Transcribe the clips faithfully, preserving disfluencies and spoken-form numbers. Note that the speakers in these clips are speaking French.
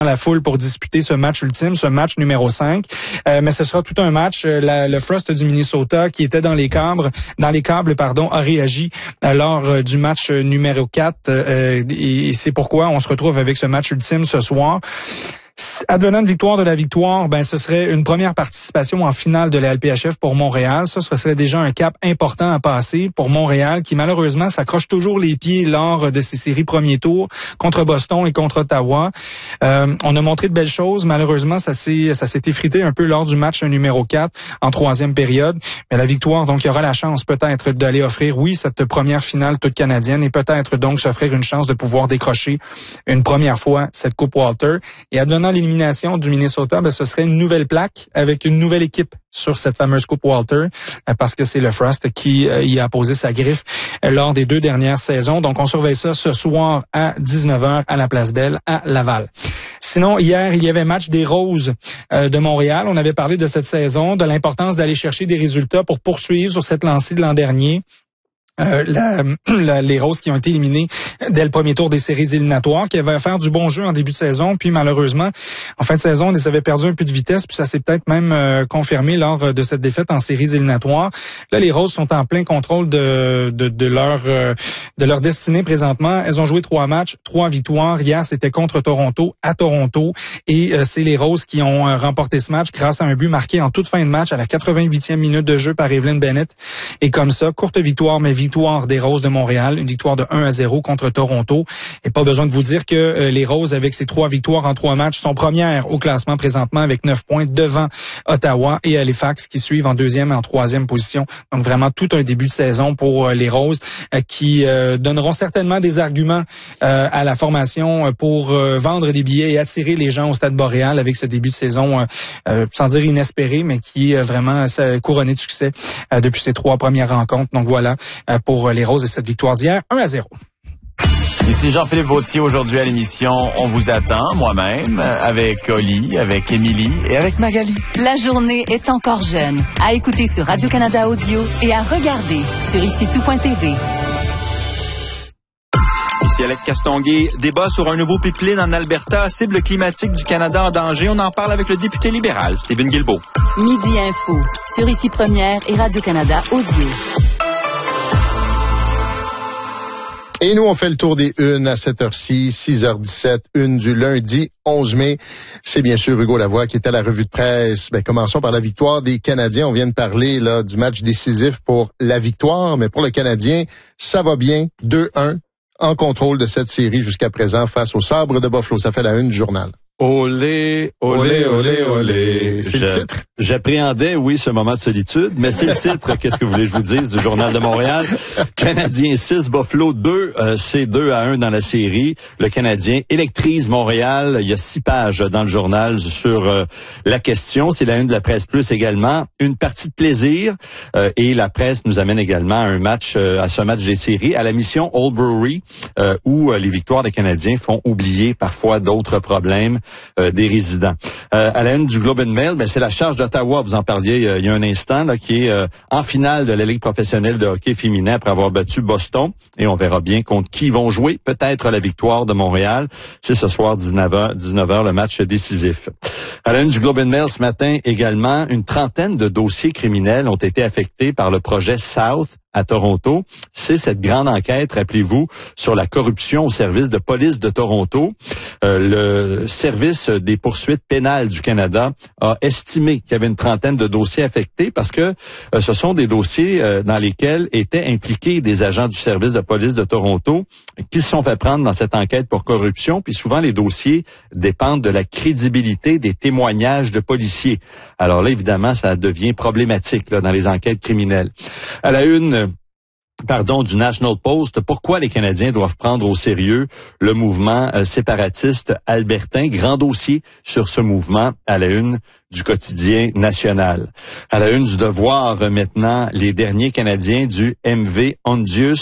la foule pour disputer ce match ultime, ce match numéro cinq. Euh, mais ce sera tout un match. La, le Frost du Minnesota, qui était dans les câbles, dans les câbles, pardon, a réagi euh, lors euh, du match numéro quatre. Euh, et, et c'est pourquoi on se retrouve avec ce match ultime ce soir. Advenant une victoire de la victoire, ben ce serait une première participation en finale de la L P H F pour Montréal. Ça, ce serait déjà un cap important à passer pour Montréal, qui malheureusement s'accroche toujours les pieds lors de ses séries premiers tours contre Boston et contre Ottawa. Euh, on a montré de belles choses. Malheureusement, ça s'est ça s'est effrité un peu lors du match numéro quatre en troisième période. Mais la victoire, donc, il y aura la chance peut-être d'aller offrir, oui, cette première finale toute canadienne et peut-être donc s'offrir une chance de pouvoir décrocher une première fois cette Coupe Walter. Et advenant l'élimination du Minnesota, ben, ce serait une nouvelle plaque avec une nouvelle équipe sur cette fameuse Coupe Walter, parce que c'est le Frost qui euh, y a posé sa griffe euh, lors des deux dernières saisons. Donc, on surveille ça ce soir à dix-neuf heures à la Place Belle à Laval. Sinon, hier, il y avait match des Roses euh, de Montréal. On avait parlé de cette saison, de l'importance d'aller chercher des résultats pour poursuivre sur cette lancée de l'an dernier. Euh, la, la, les Roses qui ont été éliminées dès le premier tour des séries éliminatoires, qui avaient faire du bon jeu en début de saison, puis malheureusement, en fin de saison, on les avait perdu un peu de vitesse, puis ça s'est peut-être même euh, confirmé lors de cette défaite en séries éliminatoires. Là, les Roses sont en plein contrôle de, de, de leur euh, de leur destinée présentement. Elles ont joué trois matchs, trois victoires. Hier, c'était contre Toronto, à Toronto, et euh, c'est les Roses qui ont euh, remporté ce match grâce à un but marqué en toute fin de match à la quatre-vingt-huitième minute de jeu par Evelyn Bennett. Et comme ça, courte victoire, mais victoire des Roses de Montréal, une victoire de un à zéro contre Toronto. Et pas besoin de vous dire que euh, les Roses, avec ces trois victoires en trois matchs, sont premières au classement présentement avec neuf points devant Ottawa et Halifax qui suivent en deuxième et en troisième position. Donc vraiment tout un début de saison pour euh, les Roses euh, qui euh, donneront certainement des arguments euh, à la formation pour euh, vendre des billets et attirer les gens au Stade Boréal avec ce début de saison, euh, euh, sans dire inespéré, mais qui est vraiment euh, couronné de succès euh, depuis ces trois premières rencontres. Donc voilà, euh, pour les Roses et cette victoire d'hier, un à zéro. Ici Jean-Philippe Vautier, aujourd'hui à l'émission On vous attend, moi-même, avec Oli, avec Émilie et avec Magali. La journée est encore jeune. À écouter sur Radio-Canada Audio et à regarder sur ici tout point t v. Ici Alex Castonguay, débat sur un nouveau pipeline en Alberta, cible climatique du Canada en danger. On en parle avec le député libéral, Stephen Guilbeault. Midi Info, sur Ici Première et Radio-Canada Audio. Et nous, on fait le tour des unes à cette heure-ci, six heures dix-sept, une du lundi onze mai. C'est bien sûr Hugo Lavoie qui est à la revue de presse. Ben, commençons par la victoire des Canadiens. On vient de parler là du match décisif pour la victoire, mais pour le Canadien, ça va bien, deux un, en contrôle de cette série jusqu'à présent face au Sabre de Buffalo. Ça fait la une du journal. Olé, olé, olé, olé. C'est le titre. J'appréhendais, oui, ce moment de solitude, mais c'est le titre. Qu'est-ce que vous voulez que je vous dise du Journal de Montréal? Canadien six, Buffalo deux, euh, c'est deux à un dans la série. Le Canadien électrise Montréal. Il y a six pages dans le journal sur euh, la question. C'est la une de la Presse Plus également. Une partie de plaisir. Euh, et la presse nous amène également à un match, euh, à ce match des séries, à la mission Old Brewery, euh, où euh, les victoires des Canadiens font oublier parfois d'autres problèmes Euh, des résidents. Euh, à la une du Globe and Mail, ben, c'est la charge d'Ottawa, vous en parliez euh, il y a un instant, là, qui est euh, en finale de la Ligue professionnelle de hockey féminin après avoir battu Boston. Et on verra bien contre qui ils vont jouer. Peut-être la victoire de Montréal. C'est ce soir, dix-neuf heures, le match décisif. À la une du Globe and Mail ce matin également, une trentaine de dossiers criminels ont été affectés par le projet South à Toronto. C'est cette grande enquête, rappelez-vous, sur la corruption au service de police de Toronto. Euh, le service des poursuites pénales du Canada a estimé qu'il y avait une trentaine de dossiers affectés parce que euh, ce sont des dossiers euh, dans lesquels étaient impliqués des agents du service de police de Toronto qui se sont fait prendre dans cette enquête pour corruption. Puis souvent, les dossiers dépendent de la crédibilité des témoignages de policiers. Alors là, évidemment, ça devient problématique là, dans les enquêtes criminelles. À la une Pardon, du National Post, pourquoi les Canadiens doivent prendre au sérieux le mouvement euh, séparatiste albertain. Grand dossier sur ce mouvement à la une du quotidien national. À la une du Devoir, euh, maintenant, les derniers Canadiens du M V Hondius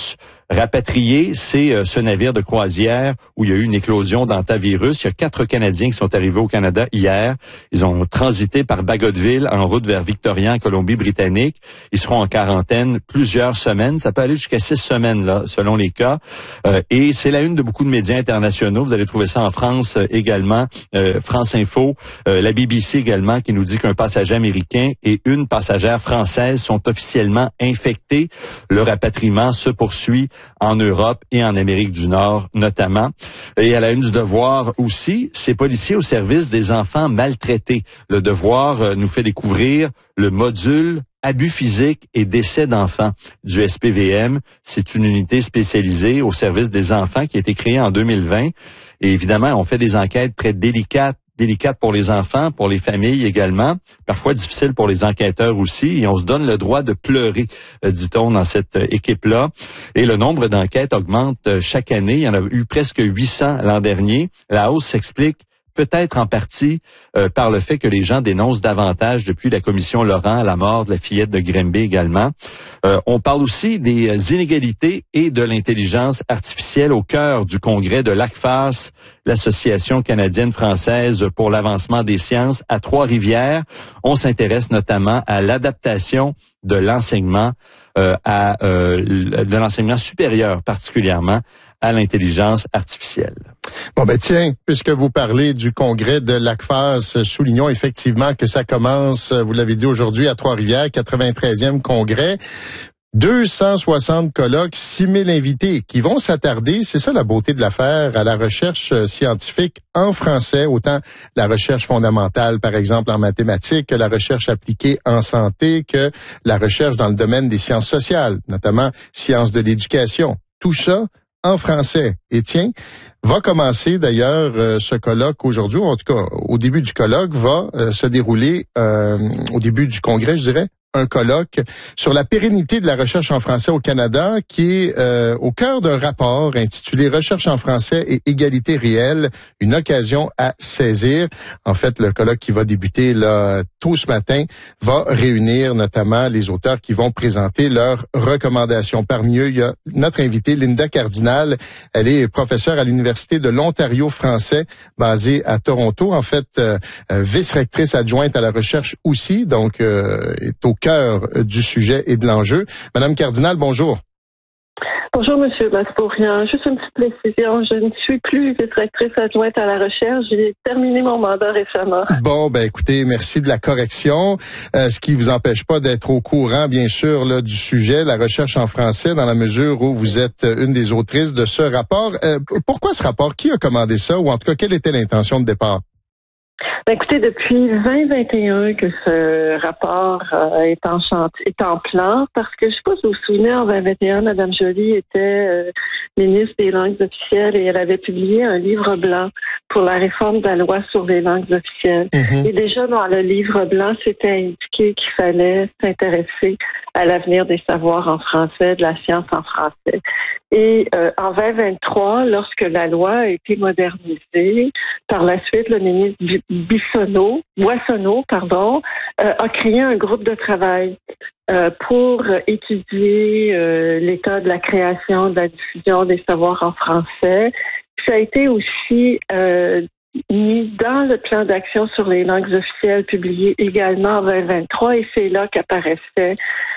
rapatriés, c'est euh, ce navire de croisière où il y a eu une éclosion d'hantavirus. Il y a quatre Canadiens qui sont arrivés au Canada hier. Ils ont transité par Bagotville en route vers Victoria, en Colombie-Britannique. Ils seront en quarantaine plusieurs semaines. Ça peut aller jusqu'à six semaines, là, selon les cas. Euh, et c'est la une de beaucoup de médias internationaux. Vous allez trouver ça en France euh, également. Euh, France Info, euh, la B B C également, qui nous dit qu'un passager américain et une passagère française sont officiellement infectés. Le rapatriement se poursuit en Europe et en Amérique du Nord notamment. Et à la une du Devoir aussi, ces policiers au service des enfants maltraités. Le Devoir euh, nous fait découvrir le module abus physiques et décès d'enfants du S P V M. C'est une unité spécialisée au service des enfants qui a été créée en deux mille vingt. Et évidemment, on fait des enquêtes très délicates, délicates pour les enfants, pour les familles également, parfois difficiles pour les enquêteurs aussi. Et on se donne le droit de pleurer, euh, dit-on, dans cette euh, équipe-là. Et le nombre d'enquêtes augmente euh, chaque année. Il y en a eu presque huit cents l'an dernier. La hausse s'explique peut-être en partie euh, par le fait que les gens dénoncent davantage depuis la commission Laurent, la mort de la fillette de Grimby également. Euh, on parle aussi des inégalités et de l'intelligence artificielle au cœur du congrès de l'A C F A S, l'Association canadienne-française pour l'avancement des sciences à Trois-Rivières. On s'intéresse notamment à l'adaptation de l'enseignement, euh, à euh, de l'enseignement supérieur particulièrement, à l'intelligence artificielle. Bon, ben tiens, puisque vous parlez du congrès de l'A C F A S, soulignons effectivement que ça commence, vous l'avez dit aujourd'hui, à Trois-Rivières, quatre-vingt-treizième congrès. deux cent soixante colloques, six mille invités qui vont s'attarder, c'est ça la beauté de l'affaire, à la recherche scientifique en français, autant la recherche fondamentale, par exemple, en mathématiques, que la recherche appliquée en santé, que la recherche dans le domaine des sciences sociales, notamment sciences de l'éducation. Tout ça en français. Et tiens, va commencer d'ailleurs euh, ce colloque aujourd'hui, ou en tout cas au début du colloque, va euh, se dérouler euh, au début du congrès, je dirais, un colloque sur la pérennité de la recherche en français au Canada qui est euh, au cœur d'un rapport intitulé « Recherche en français et égalité réelle, une occasion à saisir ». En fait, le colloque qui va débuter là tôt ce matin va réunir notamment les auteurs qui vont présenter leurs recommandations. Parmi eux, il y a notre invitée Linda Cardinal. Elle est professeure à l'Université de l'Ontario français basée à Toronto. En fait, euh, vice-rectrice adjointe à la recherche aussi, donc euh, est au cœur du sujet et de l'enjeu. Madame Cardinal, bonjour. Bonjour, Monsieur Maspourian. Juste une petite précision. Je ne suis plus vice-rectrice adjointe à la recherche. J'ai terminé mon mandat récemment. Bon, ben écoutez, merci de la correction. Euh, ce qui vous empêche pas d'être au courant, bien sûr, là, du sujet, la recherche en français, dans la mesure où vous êtes une des autrices de ce rapport. Euh, pourquoi ce rapport? Qui a commandé ça? Ou en tout cas, quelle était l'intention de départ? Ben, écoutez, depuis vingt vingt et un que ce rapport euh, est en chantier, est en plan, parce que je sais pas si vous vous souvenez, en vingt vingt et un, Mme Joly était euh, ministre des langues officielles et elle avait publié un livre blanc pour la réforme de la loi sur les langues officielles. Mm-hmm. Et déjà dans le livre blanc, c'était indiqué qu'il fallait s'intéresser à l'avenir des savoirs en français, de la science en français. Et euh, en vingt vingt-trois, lorsque la loi a été modernisée, par la suite, le ministre Bissonneau, Boissonneau, pardon, euh, a créé un groupe de travail euh, pour étudier euh, l'état de la création, de la diffusion des savoirs en français. Ça a été aussi euh, mis dans le plan d'action sur les langues officielles publié également en vingt vingt-trois, et c'est là qu'apparaissait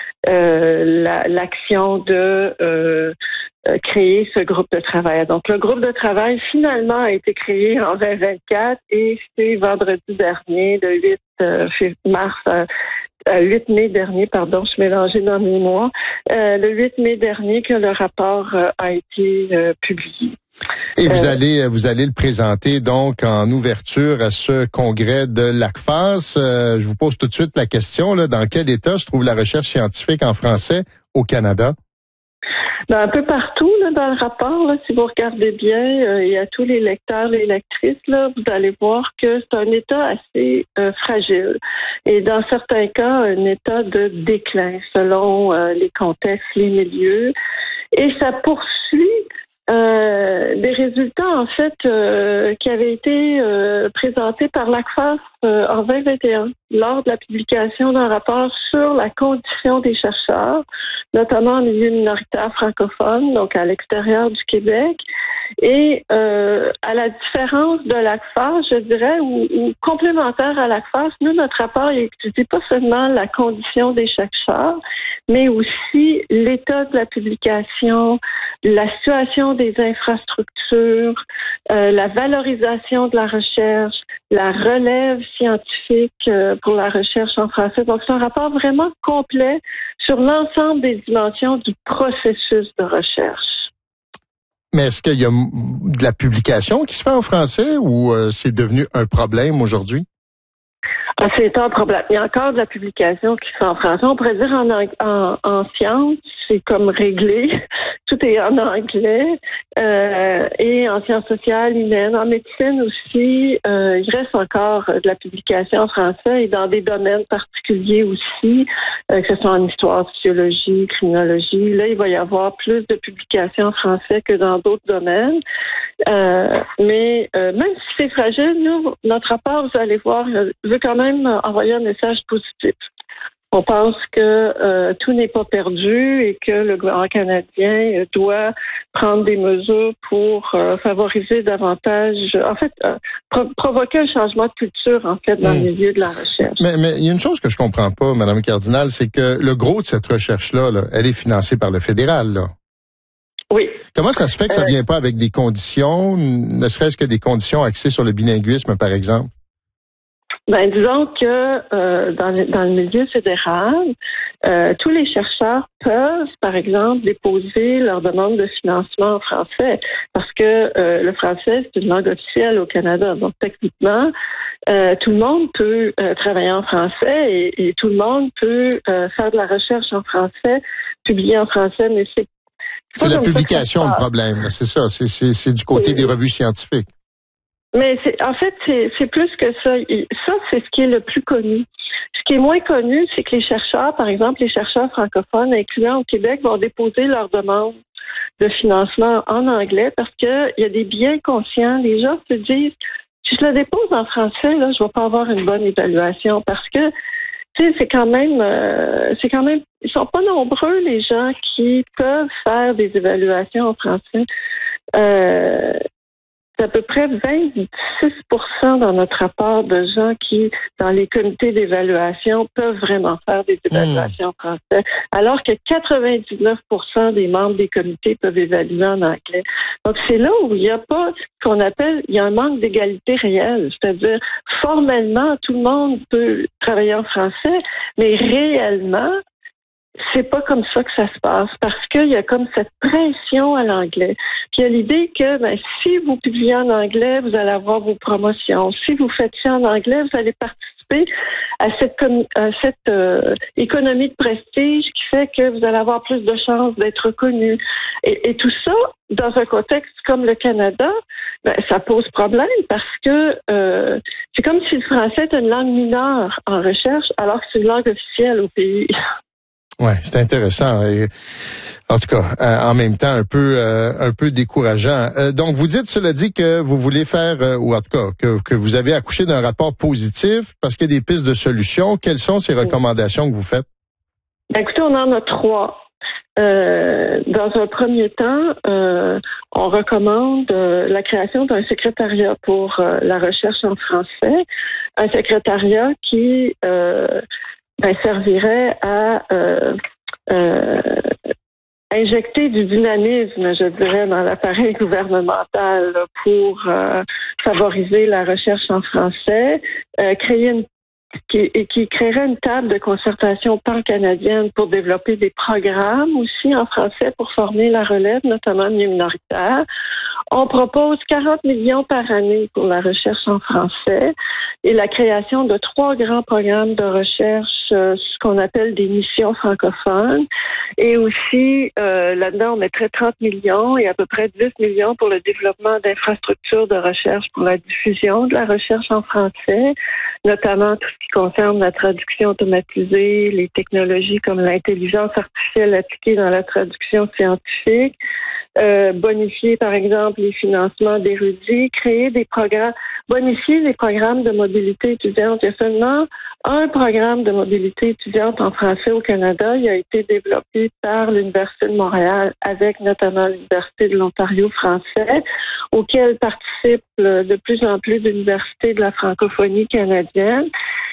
euh, la, l'action de euh, euh, créer ce groupe de travail. Donc, le groupe de travail, finalement, a été créé en vingt vingt-quatre et c'est vendredi dernier, le huit mars, euh, euh, huit mai dernier, pardon, je suis mélangée dans mes mois, euh, le huit mai dernier que le rapport euh, a été euh, publié. Et vous euh, allez vous allez le présenter donc en ouverture à ce congrès de l'A C F A S. Euh, je vous pose tout de suite la question, là, dans quel état se trouve la recherche scientifique en français au Canada? Ben, un peu partout là, dans le rapport, là, si vous regardez bien, euh, et à tous les lecteurs et lectrices, là, vous allez voir que c'est un état assez euh, fragile. Et dans certains cas, un état de déclin selon euh, les contextes, les milieux. Et ça poursuit Euh, des résultats, en fait, euh, qui avaient été euh, présentés par l'A C F A S euh, en vingt vingt et un, lors de la publication d'un rapport sur la condition des chercheurs, notamment en milieu minoritaire francophone, donc à l'extérieur du Québec. Et euh, à la différence de l'A C F A S, je dirais, ou, ou complémentaire à l'A C F A S, nous, notre rapport n'étudie pas seulement la condition des chercheurs, mais aussi l'état de la publication, la situation des infrastructures, euh, la valorisation de la recherche, la relève scientifique euh, pour la recherche en français. Donc, c'est un rapport vraiment complet sur l'ensemble des dimensions du processus de recherche. Mais est-ce qu'il y a de la publication qui se fait en français ou euh, c'est devenu un problème aujourd'hui? Ah, c'est un problème. Il y a encore de la publication qui se fait en français. On pourrait dire en, en, en sciences, c'est comme réglé. Tout est en anglais. Euh, et en sciences sociales, humaines, en médecine aussi, euh, il reste encore de la publication en français et dans des domaines particuliers aussi, euh, que ce soit en histoire, sociologie, criminologie. Là, il va y avoir plus de publications en français que dans d'autres domaines. Euh, mais euh, même si c'est fragile, nous, notre rapport, vous allez voir, veut quand même envoyer un message positif. On pense que euh, tout n'est pas perdu et que le gouvernement canadien doit prendre des mesures pour euh, favoriser davantage, en fait, euh, pro- provoquer un changement de culture, en fait, dans mmh. le milieu de la recherche. Mais, mais il y a une chose que je comprends pas, Madame Cardinal, c'est que le gros de cette recherche-là, là, elle est financée par le fédéral, là. Oui. Comment ça se fait que ça ne vient pas avec des conditions, ne serait-ce que des conditions axées sur le bilinguisme, par exemple? Ben, disons que euh, dans, le, dans le milieu fédéral, euh, tous les chercheurs peuvent, par exemple, déposer leur demande de financement en français, parce que euh, le français, c'est une langue officielle au Canada. Donc, techniquement, euh, tout le monde peut euh, travailler en français et, et tout le monde peut euh, faire de la recherche en français, publier en français, mais c'est C'est la publication le problème, là, c'est ça. C'est, c'est, c'est du côté oui. des revues scientifiques. Mais c'est, en fait, c'est, c'est plus que ça. Ça, c'est ce qui est le plus connu. Ce qui est moins connu, c'est que les chercheurs, par exemple, les chercheurs francophones, incluant au Québec, vont déposer leur demande de financement en anglais parce qu'il y a des biais conscients. Les gens se disent, si je le dépose en français, là, je vais pas avoir une bonne évaluation parce que tu sais, c'est quand même, euh, c'est quand même, ils sont pas nombreux les gens qui peuvent faire des évaluations en français. Euh, c'est à peu près vingt-six pour cent dans notre rapport de gens qui, dans les comités d'évaluation, peuvent vraiment faire des évaluations en français, alors que quatre-vingt-dix-neuf pour cent des membres des comités peuvent évaluer en anglais. Donc, c'est là où il n'y a pas ce qu'on appelle, il y a un manque d'égalité réelle. C'est-à-dire, formellement, tout le monde peut travailler en français, mais réellement, c'est pas comme ça que ça se passe parce qu'il y a comme cette pression à l'anglais. Puis il y a l'idée que ben, si vous publiez en anglais, vous allez avoir vos promotions. Si vous faites ça en anglais, vous allez participer à cette, à cette euh, économie de prestige qui fait que vous allez avoir plus de chances d'être reconnu. Et, et tout ça, dans un contexte comme le Canada, ben, ça pose problème parce que euh, c'est comme si le français était une langue mineure en recherche alors que c'est une langue officielle au pays. Ouais, c'est intéressant. Et, en tout cas, euh, en même temps, un peu, euh, un peu décourageant. Euh, donc, vous dites, cela dit, que vous voulez faire, euh, ou en tout cas, que, que vous avez accouché d'un rapport positif parce qu'il y a des pistes de solutions. Quelles sont ces recommandations que vous faites? Ben, écoutez, on en a trois. Euh, dans un premier temps, euh, on recommande euh, la création d'un secrétariat pour euh, la recherche en français, un secrétariat qui euh, ben, servirait à euh, euh, injecter du dynamisme, je dirais, dans l'appareil gouvernemental pour euh, favoriser la recherche en français, euh, créer une Qui, et qui créerait une table de concertation pan-canadienne pour développer des programmes aussi en français pour former la relève, notamment milieu minoritaire. On propose quarante millions par année pour la recherche en français et la création de trois grands programmes de recherche euh, ce qu'on appelle des missions francophones. Et aussi, euh, là-dedans, on mettrait trente millions et à peu près dix millions pour le développement d'infrastructures de recherche pour la diffusion de la recherche en français, notamment tout ce qui concerne la traduction automatisée, les technologies comme l'intelligence artificielle appliquée dans la traduction scientifique, euh, bonifier, par exemple, les financements d'érudits, créer des programmes, bonifier les programmes de mobilité étudiante. Il y a seulement un programme de mobilité étudiante en français au Canada. Il a été développé par l'Université de Montréal avec notamment l'Université de l'Ontario français, auquel participent de plus en plus d'universités de la francophonie canadienne.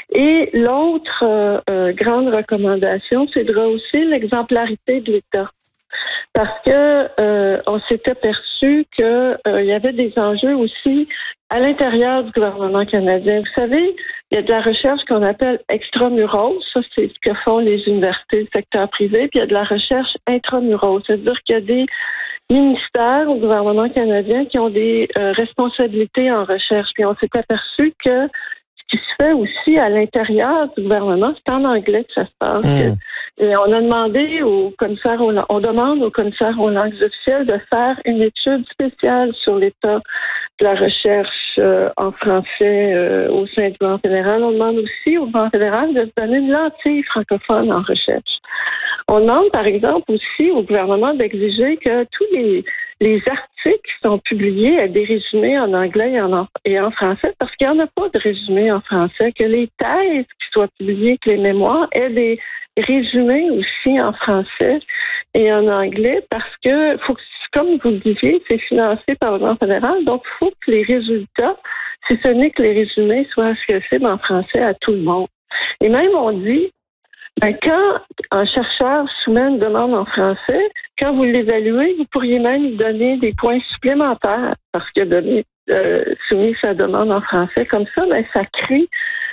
Et l'autre euh, euh, grande recommandation, c'est de rehausser l'exemplarité de l'État. Parce que euh, on s'est aperçu que euh, il y avait des enjeux aussi à l'intérieur du gouvernement canadien. Vous savez, il y a de la recherche qu'on appelle extramuros, ça c'est ce que font les universités du secteur privé, puis il y a de la recherche intramuros, c'est-à-dire qu'il y a des ministères au gouvernement canadien qui ont des euh, responsabilités en recherche. Puis on s'est aperçu que ce qui se fait aussi à l'intérieur du gouvernement, c'est en anglais que ça se passe. Mmh. Et on a demandé au commissaire aux, on demande au commissaire aux langues officielles de faire une étude spéciale sur l'état de la recherche euh, en français euh, au sein du gouvernement fédéral. On demande aussi au gouvernement fédéral de se donner une lentille francophone en recherche. On demande, par exemple, aussi au gouvernement d'exiger que tous les, les articles qui sont publiés aient des résumés en anglais et en, et en français, parce qu'il n'y en a pas de résumés en français, que les thèses qui soient publiées, que les mémoires aient des résumés aussi en français et en anglais, parce que, faut que, comme vous le disiez, c'est financé par le gouvernement fédéral, donc il faut que les résultats, si ce n'est que les résumés, soient accessibles en français à tout le monde. Et même, on dit, ben, quand un chercheur soumet une demande en français, quand vous l'évaluez, vous pourriez même lui donner des points supplémentaires parce qu'il a donné, euh, soumis sa demande en français. Comme ça, ben, ça crée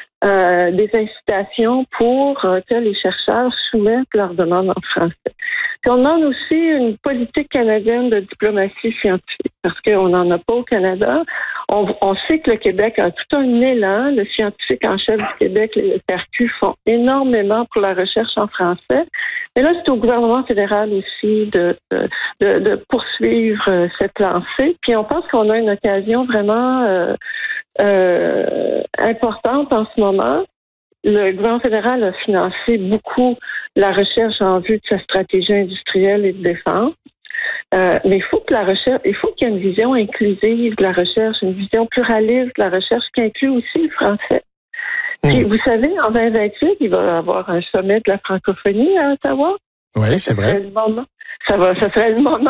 euh, des incitations pour euh, que les chercheurs soumettent leur demande en français. Puis on demande aussi une politique canadienne de diplomatie scientifique parce qu'on n'en a pas au Canada. On, on sait que le Québec a tout un élan. Le scientifique en chef du Québec, les F R Q, font énormément pour la recherche en français. Mais là, c'est au gouvernement fédéral aussi de, de, de, de poursuivre cette lancée. Puis on pense qu'on a une occasion vraiment euh, euh, importante en ce moment. Le gouvernement fédéral a financé beaucoup la recherche en vue de sa stratégie industrielle et de défense. Euh, mais il faut que la recherche, il faut qu'il y ait une vision inclusive de la recherche, une vision pluraliste de la recherche qui inclut aussi le français. Mmh. Puis, vous savez, en vingt vingt-huit, il va y avoir un sommet de la francophonie à Ottawa. Oui, c'est vrai. Le moment, ça va, ça serait le moment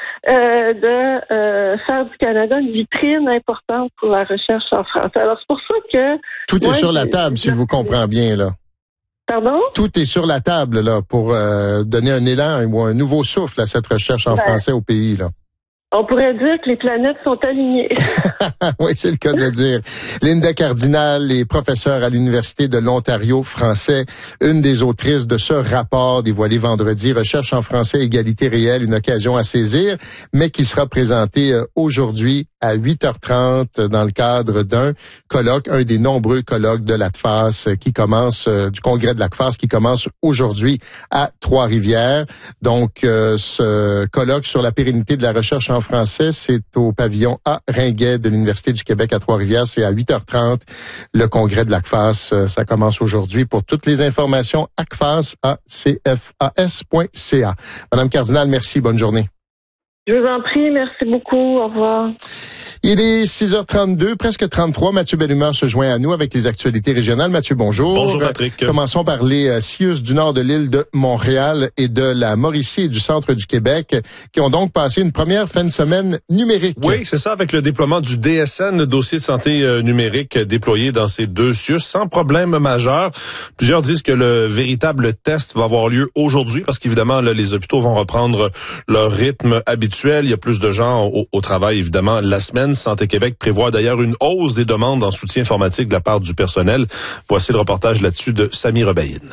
euh, de euh, faire du Canada une vitrine importante pour la recherche en français. Alors, c'est pour ça que... Tout est sur la table, si je vous comprends bien, là. Pardon? Tout est sur la table, là, pour euh, donner un élan ou un nouveau souffle à cette recherche en ben, français au pays, là. On pourrait dire que les planètes sont alignées. Oui, c'est le cas de le dire. Linda Cardinal est professeure à l'Université de l'Ontario français, une des autrices de ce rapport dévoilé vendredi, Recherche en français, égalité réelle, une occasion à saisir, mais qui sera présenté aujourd'hui à huit heures trente dans le cadre d'un colloque, un des nombreux colloques de l'A T F A S qui commence, euh, du congrès de l'A T F A S qui commence aujourd'hui à Trois-Rivières. Donc, euh, ce colloque sur la pérennité de la recherche en français, c'est au pavillon A Ringuet de l'Université du Québec à Trois-Rivières. C'est à huit heures trente. Le congrès de l'A C F A S, ça commence aujourd'hui. Pour toutes les informations, A C F A S, A C F A S point C A. Madame Cardinal, merci. Bonne journée. Je vous en prie. Merci beaucoup. Au revoir. Il est six heures trente-deux, presque trente-trois. Mathieu Bellumeur se joint à nous avec les actualités régionales. Mathieu, bonjour. Bonjour, Patrick. Commençons par les euh, CIUS du nord de l'île de Montréal et de la Mauricie et du centre du Québec qui ont donc passé une première fin de semaine numérique. Oui, c'est ça, avec le déploiement du D S N, le dossier de santé euh, numérique déployé dans ces deux CIUS sans problème majeur. Plusieurs disent que le véritable test va avoir lieu aujourd'hui parce qu'évidemment, là, les hôpitaux vont reprendre leur rythme habituel. Il y a plus de gens au, au travail, évidemment, la semaine. Santé Québec prévoit d'ailleurs une hausse des demandes en soutien informatique de la part du personnel. Voici le reportage là-dessus de Samy Rebaïne.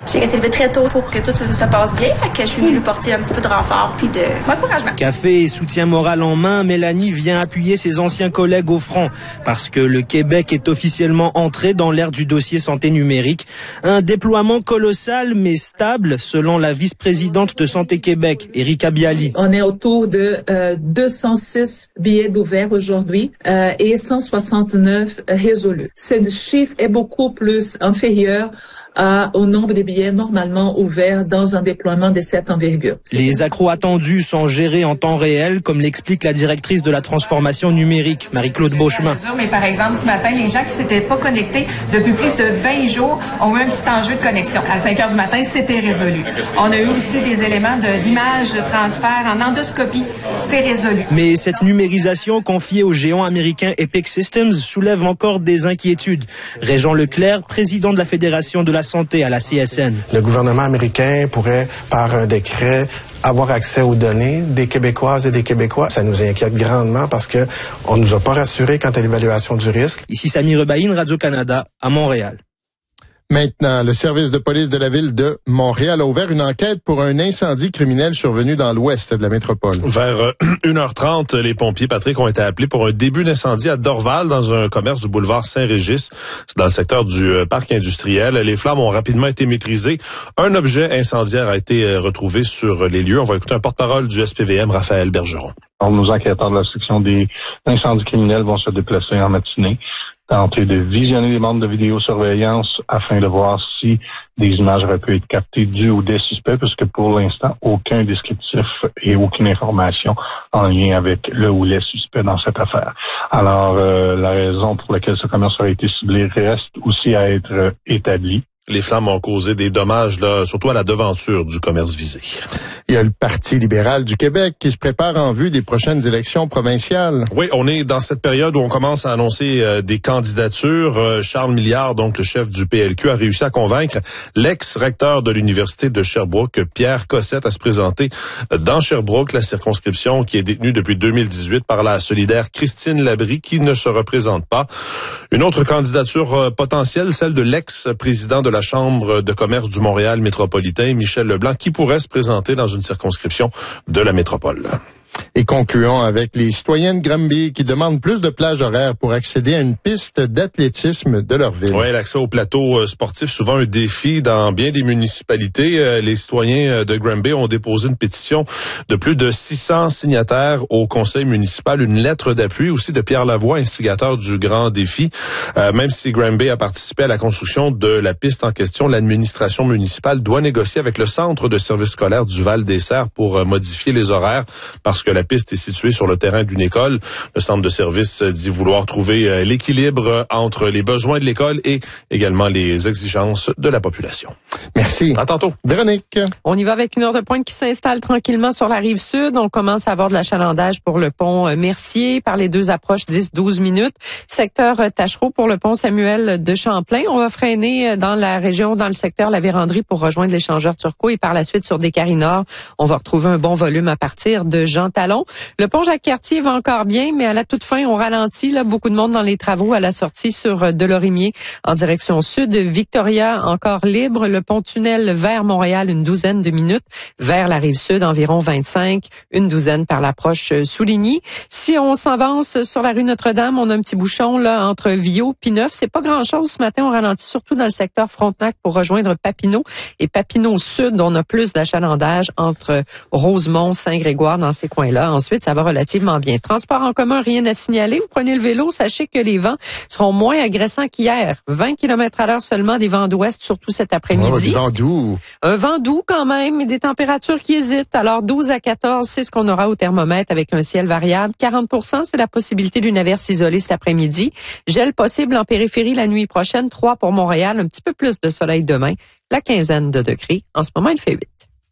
J'ai essayé de lever très tôt pour que tout se passe bien, fait que je suis venue lui porter un petit peu de renfort puis de d'encouragement. Café et soutien moral en main, Mélanie vient appuyer ses anciens collègues au front parce que le Québec est officiellement entré dans l'ère du dossier santé numérique. Un déploiement colossal mais stable selon la vice-présidente de Santé Québec, Erika Bialy. On est autour de euh, deux cent six billets d'ouvert aujourd'hui euh, et cent soixante-neuf résolus. Ce chiffre est beaucoup plus inférieur À, au nombre de billets normalement ouverts dans un déploiement de cette envergure. Les accros attendus sont gérés en temps réel, comme l'explique la directrice de la transformation numérique, Marie-Claude Beauchemin. Mais par exemple, ce matin, les gens qui s'étaient pas connectés depuis plus de vingt jours ont eu un petit enjeu de connexion. À cinq heures du matin, c'était résolu. On a eu aussi des éléments de, d'image, de transfert en endoscopie. C'est résolu. Mais cette numérisation confiée au géant américain Epic Systems soulève encore des inquiétudes. Régent Leclerc, président de la Fédération de la santé à la C S N. Le gouvernement américain pourrait, par un décret, avoir accès aux données des Québécoises et des Québécois. Ça nous inquiète grandement parce que on nous a pas rassurés quant à l'évaluation du risque. Ici Samy Rebaïne, Radio-Canada, à Montréal. Maintenant, le service de police de la ville de Montréal a ouvert une enquête pour un incendie criminel survenu dans l'ouest de la métropole. Vers une heure trente, les pompiers, Patrick, ont été appelés pour un début d'incendie à Dorval, dans un commerce du boulevard Saint-Régis. C'est dans le secteur du parc industriel. Les flammes ont rapidement été maîtrisées. Un objet incendiaire a été retrouvé sur les lieux. On va écouter un porte-parole du S P V M, Raphaël Bergeron. Alors, nos enquêteurs de la section des incendies criminels vont se déplacer en matinée, tenter de visionner les bandes de vidéosurveillance afin de voir si des images auraient pu être captées du ou des suspects, puisque pour l'instant, aucun descriptif et aucune information en lien avec le ou les suspects dans cette affaire. Alors, euh, la raison pour laquelle ce commerce aurait été ciblé reste aussi à être euh, établie. Les flammes ont causé des dommages, là, surtout à la devanture du commerce visé. Il y a le Parti libéral du Québec qui se prépare en vue des prochaines élections provinciales. Oui, on est dans cette période où on commence à annoncer euh, des candidatures. Euh, Charles Milliard, donc le chef du P L Q, a réussi à convaincre l'ex-recteur de l'Université de Sherbrooke, Pierre Cossette, à se présenter dans Sherbrooke, la circonscription qui est détenue depuis deux mille dix-huit par la solidaire Christine Labrie, qui ne se représente pas. Une autre candidature euh, potentielle, celle de l'ex-président de la Chambre de commerce du Montréal métropolitain, Michel Leblanc, qui pourrait se présenter dans une circonscription de la métropole. Et concluons avec les citoyens de Granby qui demandent plus de plages horaires pour accéder à une piste d'athlétisme de leur ville. Oui, l'accès au plateau sportif, souvent un défi dans bien des municipalités. Les citoyens de Granby ont déposé une pétition de plus de six cents signataires au conseil municipal, une lettre d'appui aussi de Pierre Lavoie, instigateur du grand défi. Euh, même si Granby a participé à la construction de la piste en question, l'administration municipale doit négocier avec le centre de services scolaires du Val-des-Serres pour modifier les horaires parce que la piste est située sur le terrain d'une école. Le centre de service dit vouloir trouver l'équilibre entre les besoins de l'école et également les exigences de la population. Merci. À tantôt. Véronique. On y va avec une heure de pointe qui s'installe tranquillement sur la rive sud. On commence à avoir de l'achalandage pour le pont Mercier par les deux approches dix à douze minutes. Secteur Tachereau pour le pont Samuel de Champlain. On va freiner dans la région, dans le secteur La Vérandrie pour rejoindre l'échangeur Turcot et par la suite sur Descaries Nord, on va retrouver un bon volume à partir de Jean Talon. Le pont Jacques-Cartier va encore bien, mais à la toute fin, on ralentit. Là, beaucoup de monde dans les travaux à la sortie sur Delorimier en direction sud. Victoria encore libre. Le pont-tunnel vers Montréal, une douzaine de minutes. Vers la rive sud, environ vingt-cinq, une douzaine par l'approche Souligny. Si on s'avance sur la rue Notre-Dame, on a un petit bouchon là entre Viau puis Neuf. C'est pas grand-chose ce matin. On ralentit surtout dans le secteur Frontenac pour rejoindre Papineau. Et Papineau Sud, on a plus d'achalandage entre Rosemont, Saint-Grégoire dans ces coins-là. Ensuite, ça va relativement bien. Transport en commun, rien à signaler. Vous prenez le vélo, sachez que les vents seront moins agressants qu'hier. vingt kilomètres à l'heure seulement, des vents d'ouest, surtout cet après-midi. Oh, des vents doux. Un vent doux quand même, et des températures qui hésitent. Alors, douze à quatorze, c'est ce qu'on aura au thermomètre avec un ciel variable. quarante pour cent, c'est la possibilité d'une averse isolée cet après-midi. Gel possible en périphérie la nuit prochaine. trois pour Montréal, un petit peu plus de soleil demain. La quinzaine de degrés. En ce moment, il fait huit.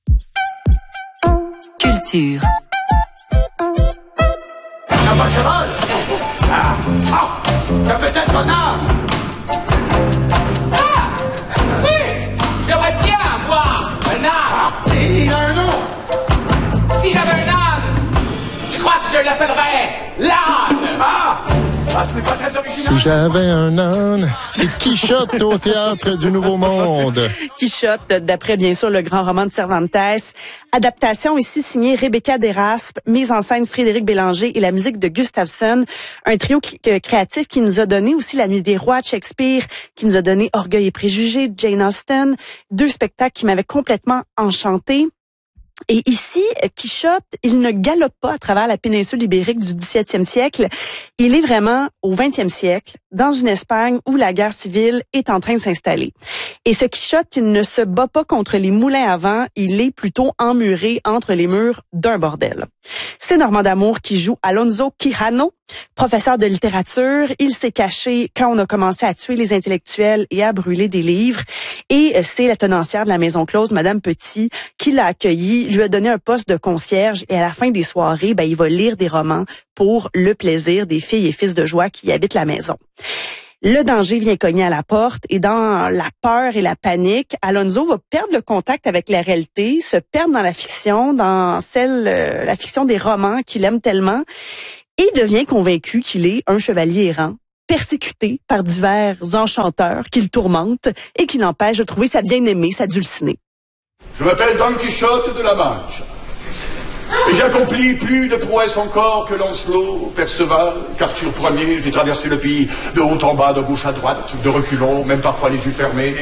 Culture. Un bon cheval! Ah! Ah! T'as peut-être un âne! Ah! Oui! J'aimerais bien avoir un âne! Il a un nom! Si j'avais un âne, je crois que je l'appellerais l'âne! Ah! Ah, ce n'est pas très original. Si j'avais un âne, c'est Quichotte au Théâtre du Nouveau Monde. Quichotte, d'après bien sûr le grand roman de Cervantes. Adaptation ici signée Rebecca Deraspe, mise en scène Frédéric Bélanger et la musique de Gustafsson. Un trio cl- créatif qui nous a donné aussi La Nuit des Rois de Shakespeare, qui nous a donné Orgueil et Préjugés de Jane Austen. Deux spectacles qui m'avaient complètement enchantée. Et ici, Quichotte, il ne galope pas à travers la péninsule ibérique du dix-septième siècle. Il est vraiment au vingtième siècle, dans une Espagne où la guerre civile est en train de s'installer. Et ce Quichotte, il ne se bat pas contre les moulins à vent, il est plutôt emmuré entre les murs d'un bordel. C'est Normand D'Amour qui joue Alonso Quijano, professeur de littérature. Il s'est caché quand on a commencé à tuer les intellectuels et à brûler des livres. Et c'est la tenancière de la Maison Close, Madame Petit, qui l'a accueilli, lui a donné un poste de concierge et à la fin des soirées, ben, il va lire des romans pour le plaisir des filles et fils de joie qui habitent la maison. Le danger vient cogner à la porte et dans la peur et la panique, Alonso va perdre le contact avec la réalité, se perdre dans la fiction, dans celle, euh, la fiction des romans qu'il aime tellement et devient convaincu qu'il est un chevalier errant, persécuté par divers enchanteurs qui le tourmentent et qui l'empêchent de trouver sa bien-aimée, sa Dulcinée. Je m'appelle Don Quichotte de la Manche. Et j'ai accompli plus de prouesses encore que Lancelot, Perceval, qu'Arthur Ier. J'ai traversé le pays de haut en bas, de gauche à droite, de reculons, même parfois les yeux fermés.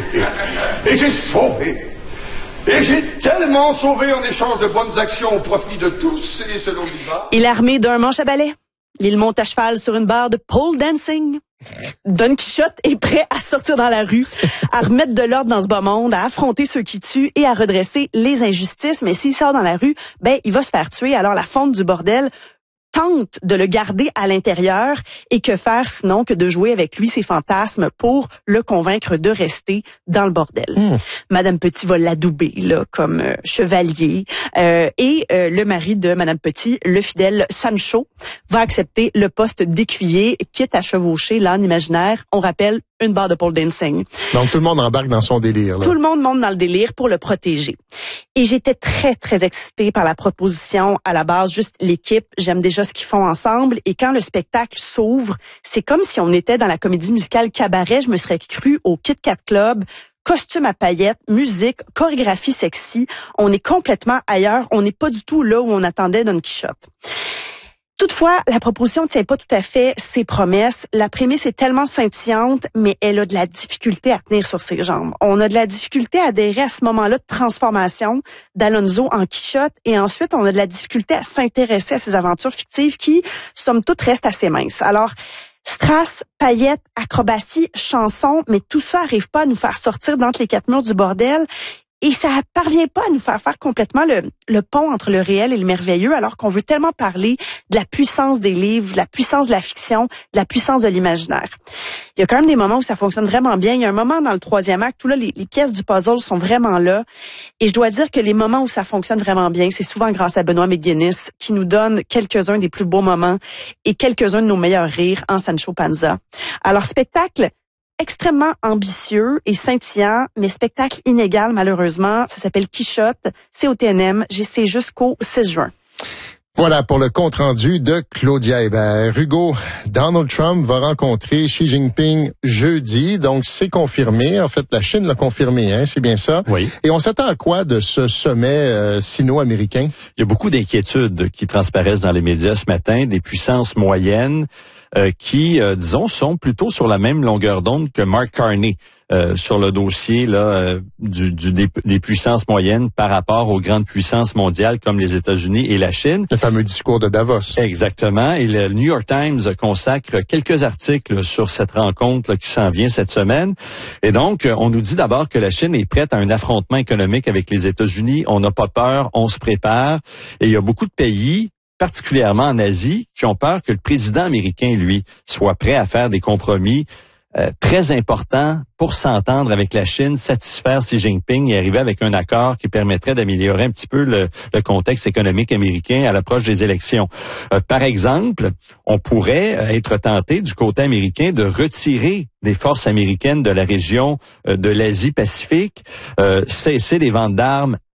Et j'ai sauvé. Et j'ai tellement sauvé en échange de bonnes actions au profit de tous et selon l'Iva. Il est armé d'un manche à balai. Il monte à cheval sur une barre de pole dancing. Don Quichotte est prêt à sortir dans la rue, à remettre de l'ordre dans ce bas monde, à affronter ceux qui tuent et à redresser les injustices. Mais s'il sort dans la rue, ben il va se faire tuer. Alors la fonte du bordel tente de le garder à l'intérieur et que faire sinon que de jouer avec lui ses fantasmes pour le convaincre de rester dans le bordel. Mmh. Madame Petit va l'adouber là comme euh, chevalier euh, et euh, le mari de Madame Petit, le fidèle Sancho, va accepter le poste d'écuyer, quitte à chevaucher l'âne imaginaire. On rappelle une barre de pole dancing. Donc tout le monde embarque dans son délire. Là. Tout le monde monte dans le délire pour le protéger. Et j'étais très très excitée par la proposition à la base, juste l'équipe. J'aime déjà ce qu'ils font ensemble. Et quand le spectacle s'ouvre, c'est comme si on était dans la comédie musicale Cabaret. Je me serais cru au Kit Kat Club. Costume à paillettes, musique, chorégraphie sexy. On est complètement ailleurs. On n'est pas du tout là où on attendait Don Quichotte. Toutefois, la proposition ne tient pas tout à fait ses promesses. La prémisse est tellement scintillante, mais elle a de la difficulté à tenir sur ses jambes. On a de la difficulté à adhérer à ce moment-là de transformation d'Alonso en Quichotte, et ensuite on a de la difficulté à s'intéresser à ces aventures fictives qui, somme toute, restent assez minces. Alors, strass, paillettes, acrobatie, chansons, mais tout ça arrive pas à nous faire sortir d'entre les quatre murs du bordel. Et ça parvient pas à nous faire faire complètement le, le pont entre le réel et le merveilleux, alors qu'on veut tellement parler de la puissance des livres, de la puissance de la fiction, de la puissance de l'imaginaire. Il y a quand même des moments où ça fonctionne vraiment bien. Il y a un moment dans le troisième acte où là, les, les pièces du puzzle sont vraiment là. Et je dois dire que les moments où ça fonctionne vraiment bien, c'est souvent grâce à Benoît McGuinness, qui nous donne quelques-uns des plus beaux moments et quelques-uns de nos meilleurs rires en Sancho Panza. Alors, spectacle extrêmement ambitieux et scintillant, mais spectacle inégal malheureusement. Ça s'appelle Quichotte, c'est au T N M, c'est jusqu'au six juin. Voilà pour le compte-rendu de Claudia Hébert. Hugo, Donald Trump va rencontrer Xi Jinping jeudi, donc c'est confirmé. En fait, la Chine l'a confirmé, hein, c'est bien ça? Oui. Et on s'attend à quoi de ce sommet euh, sino-américain? Il y a beaucoup d'inquiétudes qui transparaissent dans les médias ce matin, des puissances moyennes euh, qui, euh, disons, sont plutôt sur la même longueur d'onde que Mark Carney. Euh, sur le dossier là euh, du, du des, des puissances moyennes par rapport aux grandes puissances mondiales comme les États-Unis et la Chine. Le fameux discours de Davos. Exactement. Et le New York Times consacre quelques articles sur cette rencontre là, qui s'en vient cette semaine. Et donc, on nous dit d'abord que la Chine est prête à un affrontement économique avec les États-Unis. On n'a pas peur, on se prépare. Et il y a beaucoup de pays, particulièrement en Asie, qui ont peur que le président américain, lui, soit prêt à faire des compromis Euh, très important pour s'entendre avec la Chine, satisfaire Xi Jinping et arriver avec un accord qui permettrait d'améliorer un petit peu le, le contexte économique américain à l'approche des élections. Euh, par exemple, on pourrait être tenté du côté américain de retirer des forces américaines de la région euh, de l'Asie-Pacifique, euh, cesser les ventes d'armes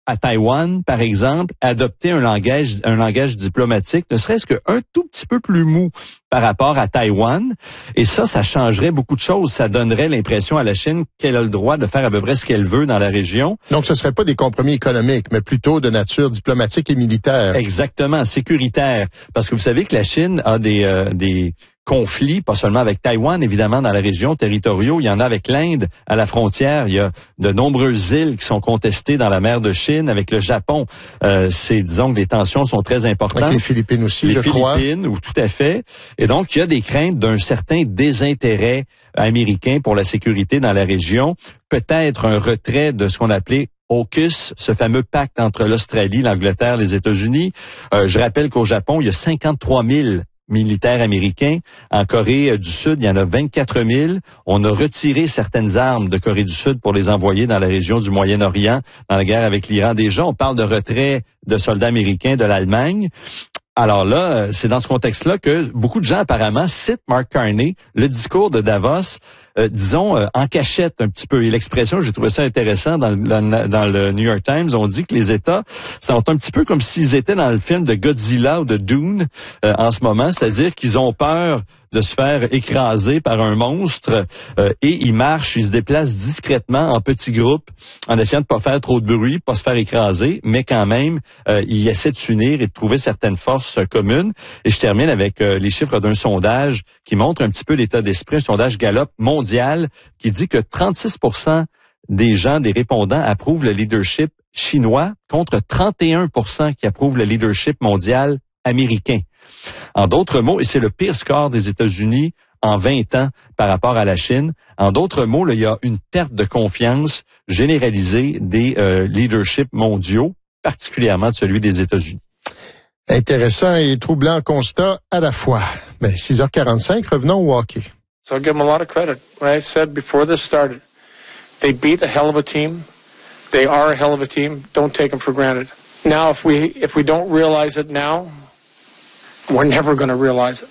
à Taïwan, par exemple, adopter un langage, un langage diplomatique, ne serait-ce qu'un tout petit peu plus mou par rapport à Taïwan. Et ça, ça changerait beaucoup de choses. Ça donnerait l'impression à la Chine qu'elle a le droit de faire à peu près ce qu'elle veut dans la région. Donc, ce serait pas des compromis économiques, mais plutôt de nature diplomatique et militaire. Exactement, sécuritaire. Parce que vous savez que la Chine a des, euh, des conflits, pas seulement avec Taïwan, évidemment, dans la région, territoriaux. Il y en a avec l'Inde, à la frontière. Il y a de nombreuses îles qui sont contestées dans la mer de Chine. Avec le Japon, euh, c'est, disons que les tensions sont très importantes. Avec les Philippines aussi, les je crois. Les Philippines, ou tout à fait. Et donc, il y a des craintes d'un certain désintérêt américain pour la sécurité dans la région. Peut-être un retrait de ce qu'on appelait AUKUS, ce fameux pacte entre l'Australie, l'Angleterre, les États-Unis. Euh, je rappelle qu'au Japon, il y a cinquante-trois mille militaires américains. En Corée du Sud, il y en a vingt-quatre mille. On a retiré certaines armes de Corée du Sud pour les envoyer dans la région du Moyen-Orient, dans la guerre avec l'Iran. Déjà, on parle de retrait de soldats américains de l'Allemagne. Alors là, c'est dans ce contexte-là que beaucoup de gens apparemment citent Mark Carney, le discours de Davos, euh, disons, euh, en cachette un petit peu. Et l'expression, j'ai trouvé ça intéressant dans, dans, dans le New York Times, on dit que les États sont un petit peu comme s'ils étaient dans le film de Godzilla ou de Dune euh, en ce moment, c'est-à-dire qu'ils ont peur de se faire écraser par un monstre euh, et ils marchent, ils se déplacent discrètement en petits groupes en essayant de pas faire trop de bruit, pas se faire écraser, mais quand même, euh, ils essaient de s'unir et de trouver certaines forces euh, communes. Et je termine avec euh, les chiffres d'un sondage qui montre un petit peu l'état d'esprit, un sondage Gallup mondial qui dit que trente-six pour cent des gens, des répondants, approuvent le leadership chinois contre trente et un pour cent qui approuvent le leadership mondial américain. En d'autres mots, et c'est le pire score des États-Unis en vingt ans par rapport à la Chine, en d'autres mots, là, il y a une perte de confiance généralisée des euh, leaderships mondiaux, particulièrement de celui des États-Unis. Intéressant et troublant constat à la fois. Ben, six heures quarante-cinq, revenons au hockey. So I'll give them a lot of credit. What I said before this started, they beat a hell of a team. They are a hell of a team. Don't take them for granted. Now, if we if we don't realize it now, we're never going to realize it.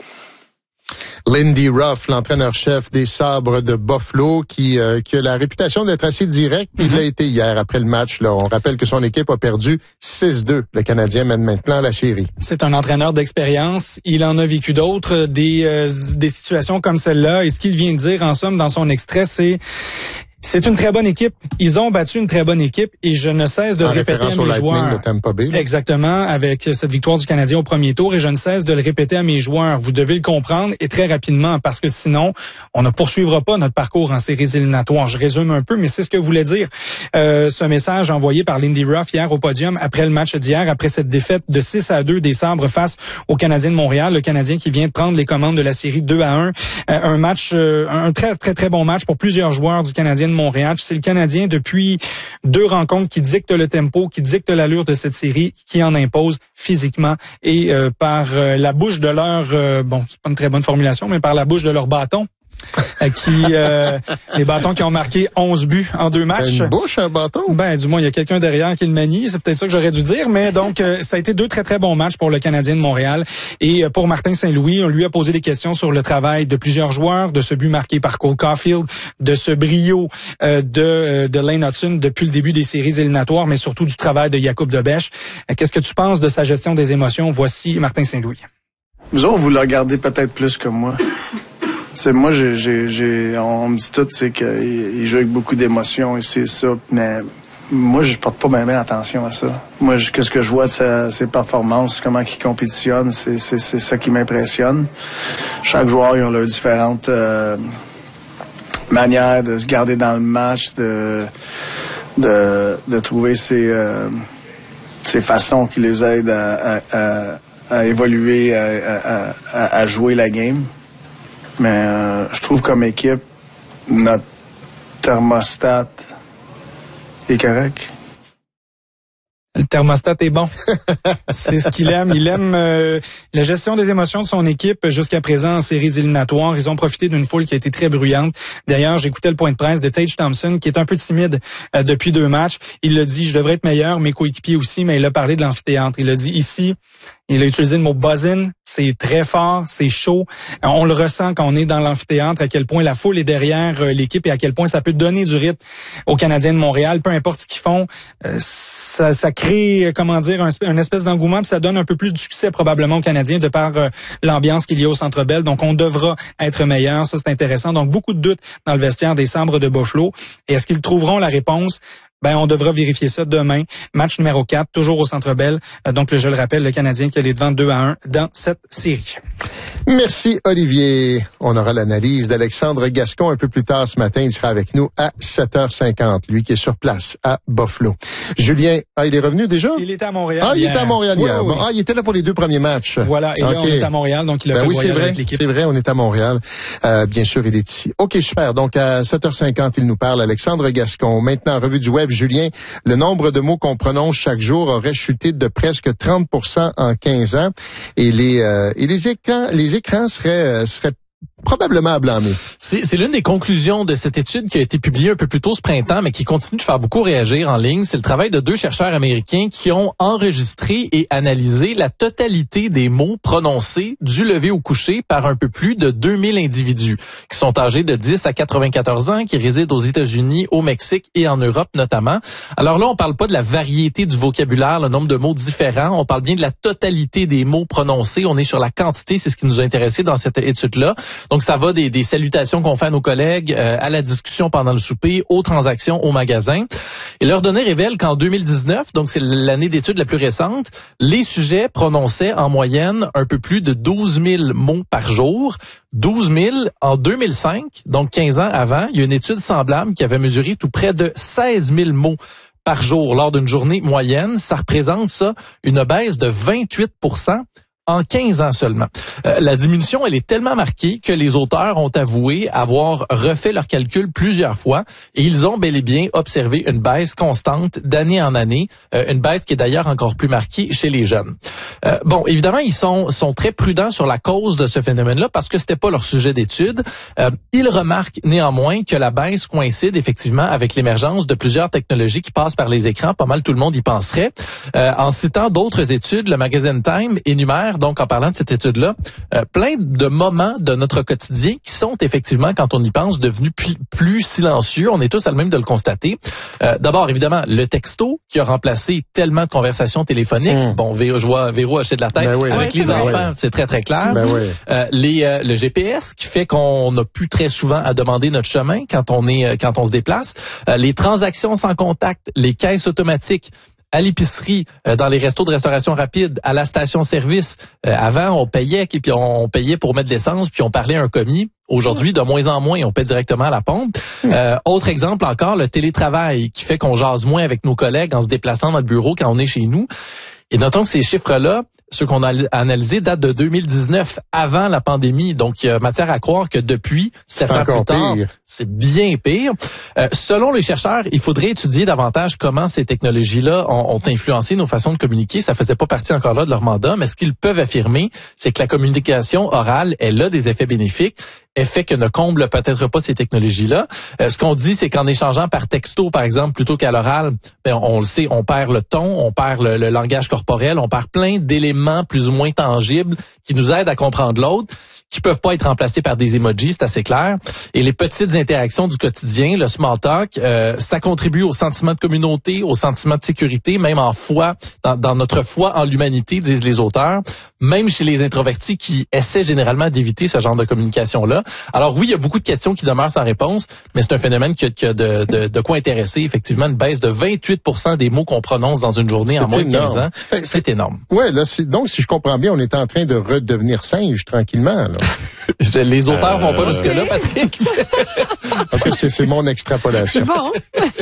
Lindy Ruff, l'entraîneur-chef des Sabres de Buffalo, qui, euh, qui a la réputation d'être assez direct. Mm-hmm. Il l'a été hier après le match. Là, on rappelle que son équipe a perdu six deux. Le Canadien mène maintenant la série. C'est un entraîneur d'expérience. Il en a vécu d'autres, des, euh, des situations comme celle-là. Et ce qu'il vient de dire, en somme, dans son extrait, c'est... C'est une très bonne équipe. Ils ont battu une très bonne équipe et je ne cesse de en le répéter à mes joueurs. De Tampa Bay, exactement, avec cette victoire du Canadien au premier tour et je ne cesse de le répéter à mes joueurs. Vous devez le comprendre et très rapidement parce que sinon, on ne poursuivra pas notre parcours en séries éliminatoires. Je résume un peu, mais c'est ce que voulait dire euh, ce message envoyé par Lindy Ruff hier au podium après le match d'hier, après cette défaite de six à deux des Sabres face au Canadien de Montréal. Le Canadien qui vient de prendre les commandes de la série deux à un. Euh, un match, euh, un très, très, très bon match pour plusieurs joueurs du Canadien de Montréal. C'est le Canadien depuis deux rencontres qui dicte le tempo, qui dicte l'allure de cette série, qui en impose physiquement et euh, par euh, la bouche de leur, euh, bon, c'est pas une très bonne formulation, mais par la bouche de leur bâton. qui euh, les bâtons qui ont marqué onze buts en deux matchs. Une bouche, un bâton? Ben, du moins, il y a quelqu'un derrière qui le manie. C'est peut-être ça que j'aurais dû dire. Mais donc, euh, ça a été deux très, très bons matchs pour le Canadien de Montréal. Et euh, pour Martin Saint-Louis, on lui a posé des questions sur le travail de plusieurs joueurs, de ce but marqué par Cole Caulfield, de ce brio euh, de, euh, de Lane Hutson depuis le début des séries éliminatoires, mais surtout du travail de Jakub Dobeš. Euh, qu'est-ce que tu penses de sa gestion des émotions? Voici Martin Saint-Louis. Vous autres, vous le regardez peut-être plus que moi. T'sais, moi, j'ai, j'ai, j'ai, on me dit tout, c'est qu'il il joue avec beaucoup d'émotions et c'est ça. Mais moi, je porte pas bien, bien attention à ça. Moi, je, qu'est-ce que je vois de sa, ses performances, comment il compétitionne, c'est, c'est, c'est ça qui m'impressionne. Chaque joueur, ils ont leurs différentes euh, manières de se garder dans le match, de, de, de trouver ses, euh, ses façons qui les aident à, à, à, à évoluer, à, à, à, à jouer la game. Mais euh, je trouve comme équipe, notre thermostat est correct. Le thermostat est bon. C'est ce qu'il aime. Il aime euh, la gestion des émotions de son équipe jusqu'à présent en séries éliminatoires. Ils ont profité d'une foule qui a été très bruyante. D'ailleurs, j'écoutais le point de presse de Tage Thompson, qui est un peu timide euh, depuis deux matchs. Il a dit, je devrais être meilleur, mes coéquipiers aussi, mais il a parlé de l'amphithéâtre. Il a dit, ici, Il a utilisé le mot buzzing. C'est très fort, c'est chaud. On le ressent quand on est dans l'amphithéâtre, à quel point la foule est derrière l'équipe et à quel point ça peut donner du rythme aux Canadiens de Montréal. Peu importe ce qu'ils font, ça, ça crée, comment dire, un, un espèce d'engouement, puis ça donne un peu plus de succès probablement aux Canadiens de par euh, l'ambiance qu'il y a au Centre Bell. Donc, on devra être meilleur. Ça, c'est intéressant. Donc, beaucoup de doutes dans le vestiaire des Sabres de Buffalo. Et est-ce qu'ils trouveront la réponse? Ben, on devra vérifier ça demain. Match numéro quatre, toujours au Centre Bell. Donc, je le rappelle, le Canadien qui est devant deux à un dans cette série. Merci, Olivier. On aura l'analyse d'Alexandre Gascon un peu plus tard ce matin. Il sera avec nous à sept heures cinquante, lui qui est sur place à Buffalo. Julien, ah, il est revenu déjà? Il était à Montréal. Ah, il hier. était à Montréal oui, hier. Oui, oui. Ah, il était là pour les deux premiers matchs. Voilà, et okay. là, on est à Montréal, donc il a ben fait oui, le voyage vrai, avec l'équipe. C'est vrai, on est à Montréal. Euh, bien sûr, il est ici. OK, super. Donc, à sept heures cinquante, il nous parle, Alexandre Gascon. Maintenant, revue du web, Julien, le nombre de mots qu'on prononce chaque jour aurait chuté de presque trente pour cent en quinze ans. Et les, euh, et les écrans, les écrans seraient, euh, seraient probablement à blâmer. C'est, c'est l'une des conclusions de cette étude qui a été publiée un peu plus tôt ce printemps, mais qui continue de faire beaucoup réagir en ligne. C'est le travail de deux chercheurs américains qui ont enregistré et analysé la totalité des mots prononcés du lever au coucher par un peu plus de deux mille individus, qui sont âgés de dix à quatre-vingt-quatorze ans, qui résident aux États-Unis, au Mexique et en Europe notamment. Alors là, on parle pas de la variété du vocabulaire, le nombre de mots différents. On parle bien de la totalité des mots prononcés. On est sur la quantité, c'est ce qui nous a intéressé dans cette étude-là. Donc, ça va des, des salutations qu'on fait à nos collègues, euh, à la discussion pendant le souper, aux transactions au magasin. Et leurs données révèlent qu'en deux mille dix-neuf, donc c'est l'année d'étude la plus récente, les sujets prononçaient en moyenne un peu plus de douze mille mots par jour. douze mille en deux mille cinq, donc quinze ans avant. Il y a une étude semblable qui avait mesuré tout près de seize mille mots par jour lors d'une journée moyenne. Ça représente, ça, une baisse de vingt-huit pour cent. En quinze ans seulement. Euh, la diminution, elle est tellement marquée que les auteurs ont avoué avoir refait leurs calculs plusieurs fois et ils ont bel et bien observé une baisse constante d'année en année, euh, une baisse qui est d'ailleurs encore plus marquée chez les jeunes. Euh, bon, évidemment, ils sont sont très prudents sur la cause de ce phénomène-là parce que c'était pas leur sujet d'étude. Euh, ils remarquent néanmoins que la baisse coïncide effectivement avec l'émergence de plusieurs technologies qui passent par les écrans. Pas mal tout le monde y penserait. Euh, en citant d'autres études, le magazine Time énumère donc en parlant de cette étude-là, euh, plein de moments de notre quotidien qui sont effectivement, quand on y pense, devenus plus, plus silencieux. On est tous à le même de le constater. Euh, d'abord, évidemment, le texto qui a remplacé tellement de conversations téléphoniques. Mmh. Bon, Véro, je vois Véro acheter de la tête. Ben oui. Avec ouais, les enfants, oui. C'est très, très clair. Ben oui. euh, les, euh, le G P S qui fait qu'on n'a plus très souvent à demander notre chemin quand on est, quand on se déplace. Euh, les transactions sans contact, les caisses automatiques, à l'épicerie, euh, dans les restos de restauration rapide, à la station-service. Euh, avant, on payait, puis on, on payait pour mettre de l'essence, puis on parlait à un commis. Aujourd'hui, de moins en moins, on paie directement à la pompe. Euh, autre exemple encore, le télétravail qui fait qu'on jase moins avec nos collègues en se déplaçant dans le bureau quand on est chez nous. Et notons que ces chiffres-là, ceux qu'on a analysés, datent de deux mille dix-neuf, avant la pandémie. Donc, il y a matière à croire que depuis, sept ans plus tard, c'est bien pire. Euh, selon les chercheurs, il faudrait étudier davantage comment ces technologies-là ont, ont influencé nos façons de communiquer. Ça faisait pas partie encore là de leur mandat, mais ce qu'ils peuvent affirmer, c'est que la communication orale, elle a des effets bénéfiques. Effet que ne comble peut-être pas ces technologies-là. Euh, ce qu'on dit, c'est qu'en échangeant par texto, par exemple, plutôt qu'à l'oral, ben, on, on le sait, on perd le ton, on perd le, le langage corporel, on perd plein d'éléments plus ou moins tangibles qui nous aident à comprendre l'autre, qui peuvent pas être remplacés par des emojis, c'est assez clair. Et les petites interactions du quotidien, le small talk, euh, ça contribue au sentiment de communauté, au sentiment de sécurité, même en foi, dans, dans notre foi en l'humanité, disent les auteurs, même chez les introvertis qui essaient généralement d'éviter ce genre de communication-là. Alors oui, il y a beaucoup de questions qui demeurent sans réponse, mais c'est un phénomène qui a, qui a de, de, de quoi intéresser. Effectivement, une baisse de vingt-huit pour cent des mots qu'on prononce dans une journée c'est en moins énorme. de quinze ans. C'est énorme. Ouais, là, c'est, donc si je comprends bien, on est en train de redevenir singe tranquillement, là. Les auteurs euh, vont pas jusque-là, Patrick. Parce que c'est, c'est mon extrapolation. Bon.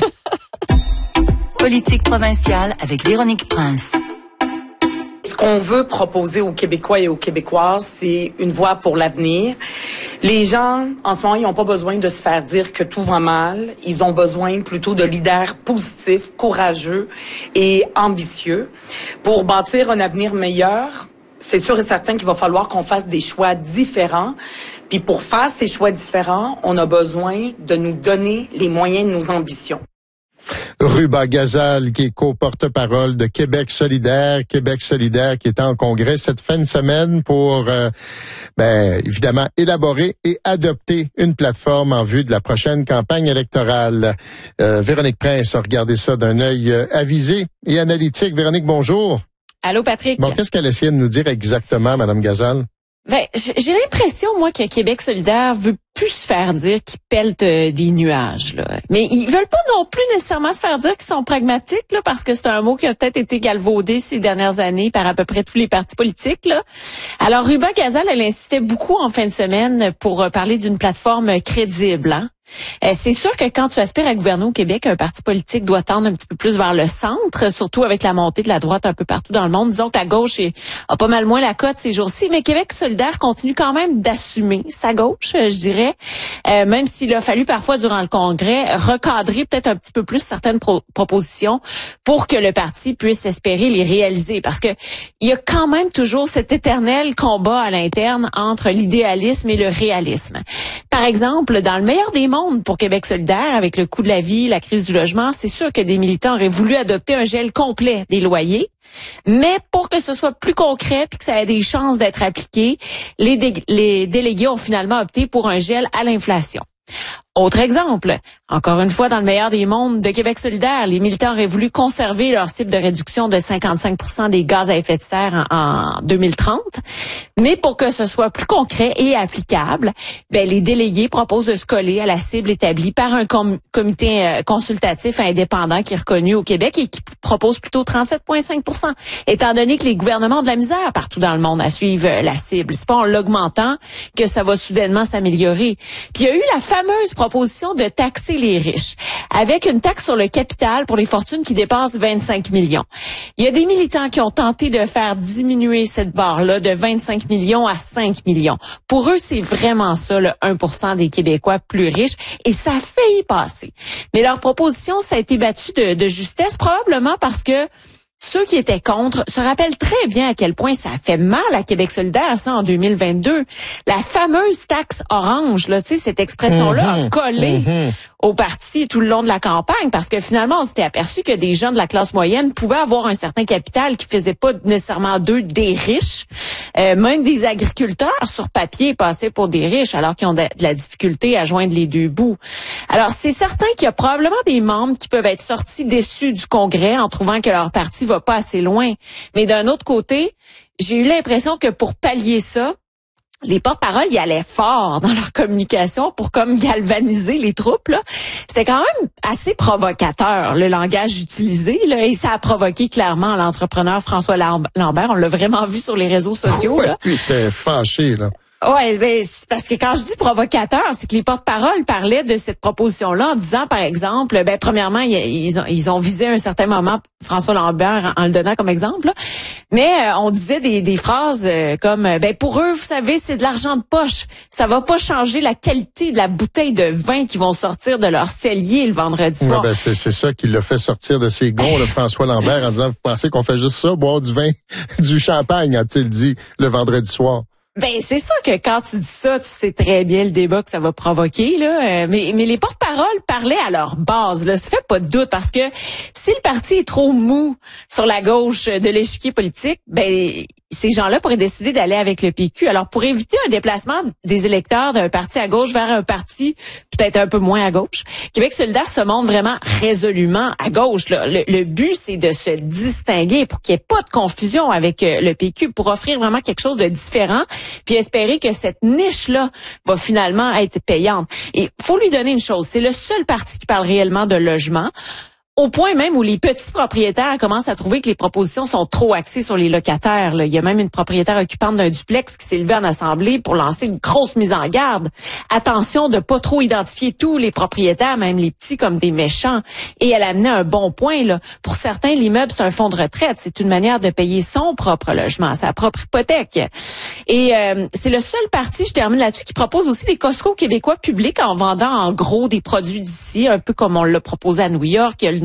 Politique provinciale avec Véronique Prince. Ce qu'on veut proposer aux Québécois et aux Québécoises, c'est une voie pour l'avenir. Les gens, en ce moment, ils n'ont pas besoin de se faire dire que tout va mal. Ils ont besoin plutôt de leaders positifs, courageux et ambitieux pour bâtir un avenir meilleur. C'est sûr et certain qu'il va falloir qu'on fasse des choix différents. Puis pour faire ces choix différents, on a besoin de nous donner les moyens de nos ambitions. Ruba Gazal, qui est co-porte-parole de Québec solidaire. Québec solidaire qui est en congrès cette fin de semaine pour, euh, ben, évidemment, élaborer et adopter une plateforme en vue de la prochaine campagne électorale. Euh, Véronique Prince a regardé ça d'un œil euh, avisé et analytique. Véronique, bonjour. Allô, Patrick. Bon, qu'est-ce qu'elle essaie de nous dire exactement, Madame Gazal? Ben, j'ai l'impression, moi, que Québec solidaire veut plus se faire dire qu'ils peltent euh, des nuages, là. Mais ils veulent pas non plus nécessairement se faire dire qu'ils sont pragmatiques, là, parce que c'est un mot qui a peut-être été galvaudé ces dernières années par à peu près tous les partis politiques, là. Alors, Ruba Gazal, elle insistait beaucoup en fin de semaine pour euh, parler d'une plateforme crédible, hein. Euh, c'est sûr que quand tu aspires à gouverner au Québec, un parti politique doit tendre un petit peu plus vers le centre, surtout avec la montée de la droite un peu partout dans le monde. Disons que la gauche est, a pas mal moins la cote ces jours-ci, mais Québec solidaire continue quand même d'assumer sa gauche, je dirais, euh, même s'il a fallu parfois durant le Congrès recadrer peut-être un petit peu plus certaines pro- propositions pour que le parti puisse espérer les réaliser. Parce que il y a quand même toujours cet éternel combat à l'interne entre l'idéalisme et le réalisme. Par exemple, dans le meilleur des mondes, pour Québec solidaire, avec le coût de la vie, la crise du logement, c'est sûr que des militants auraient voulu adopter un gel complet des loyers. Mais pour que ce soit plus concret puis que ça ait des chances d'être appliqué, les, dé- les délégués ont finalement opté pour un gel à l'inflation. Autre exemple, encore une fois dans le meilleur des mondes de Québec solidaire, les militants auraient voulu conserver leur cible de réduction de cinquante-cinq pour cent des gaz à effet de serre en, en deux mille trente. Mais pour que ce soit plus concret et applicable, ben, les délégués proposent de se coller à la cible établie par un com- comité euh, consultatif indépendant qui est reconnu au Québec et qui propose plutôt trente-sept virgule cinq pour cent, étant donné que les gouvernements ont de la misère partout dans le monde à suivre euh, la cible. C'est pas en l'augmentant que ça va soudainement s'améliorer. Puis il y a eu la fameuse proposition de taxer les riches, avec une taxe sur le capital pour les fortunes qui dépassent vingt-cinq millions. Il y a des militants qui ont tenté de faire diminuer cette barre-là de vingt-cinq millions à cinq millions. Pour eux, c'est vraiment ça, le un pour cent des Québécois plus riches, et ça a failli passer. Mais leur proposition, ça a été battu de, de justesse, probablement parce que ceux qui étaient contre se rappellent très bien à quel point ça a fait mal à Québec solidaire, ça, en deux mille vingt-deux. La fameuse taxe orange, là, tu sais, cette expression-là Mm-hmm. a collé Mm-hmm. au parti tout le long de la campagne, parce que finalement, on s'était aperçu que des gens de la classe moyenne pouvaient avoir un certain capital qui faisait pas nécessairement d'eux des riches. Euh, même des agriculteurs, sur papier, passaient pour des riches, alors qu'ils ont de, de la difficulté à joindre les deux bouts. Alors, c'est certain qu'il y a probablement des membres qui peuvent être sortis déçus du Congrès en trouvant que leur parti va pas assez loin. Mais d'un autre côté, j'ai eu l'impression que pour pallier ça, les porte-paroles y allaient fort dans leur communication pour comme galvaniser les troupes, là. C'était quand même assez provocateur, le langage utilisé, là, et ça a provoqué clairement l'entrepreneur François Lambert. On l'a vraiment vu sur les réseaux sociaux, là. Il était fâché, là. Ouais, ben, c'est parce que quand je dis provocateur, c'est que les porte-paroles parlaient de cette proposition-là en disant, par exemple, ben, premièrement, ils, ils, ont, ils ont visé à un certain moment François Lambert en, en le donnant comme exemple, là. Mais euh, on disait des, des phrases euh, comme, ben, pour eux, vous savez, c'est de l'argent de poche. Ça va pas changer la qualité de la bouteille de vin qu'ils vont sortir de leur cellier le vendredi soir. Ouais, ben, c'est, c'est ça qui l'a fait sortir de ses gonds, le François Lambert, en disant, vous pensez qu'on fait juste ça, boire du vin, du champagne, a-t-il dit le vendredi soir. Ben, c'est sûr que quand tu dis ça, tu sais très bien le débat que ça va provoquer, là. Euh, mais, mais les porte-paroles parlaient à leur base, là. Ça fait pas de doute, parce que si le parti est trop mou sur la gauche de l'échiquier politique, ben, ces gens-là pourraient décider d'aller avec le P Q. Alors, pour éviter un déplacement des électeurs d'un parti à gauche vers un parti peut-être un peu moins à gauche, Québec solidaire se montre vraiment résolument à gauche, là. Le, le but, c'est de se distinguer pour qu'il n'y ait pas de confusion avec euh, le P Q, pour offrir vraiment quelque chose de différent, puis espérer que cette niche-là va finalement être payante. Et faut lui donner une chose, c'est le seul parti qui parle réellement de logement, au point même où les petits propriétaires commencent à trouver que les propositions sont trop axées sur les locataires, là. Il y a même une propriétaire occupante d'un duplex qui s'est levée en assemblée pour lancer une grosse mise en garde. Attention de pas trop identifier tous les propriétaires, même les petits, comme des méchants. Et elle a amené un bon point, là. Pour certains, l'immeuble, c'est un fonds de retraite. C'est une manière de payer son propre logement, sa propre hypothèque. Et euh, c'est le seul parti, je termine là-dessus, qui propose aussi des Costco québécois publics en vendant en gros des produits d'ici, un peu comme on l'a proposé à New York. Il y a le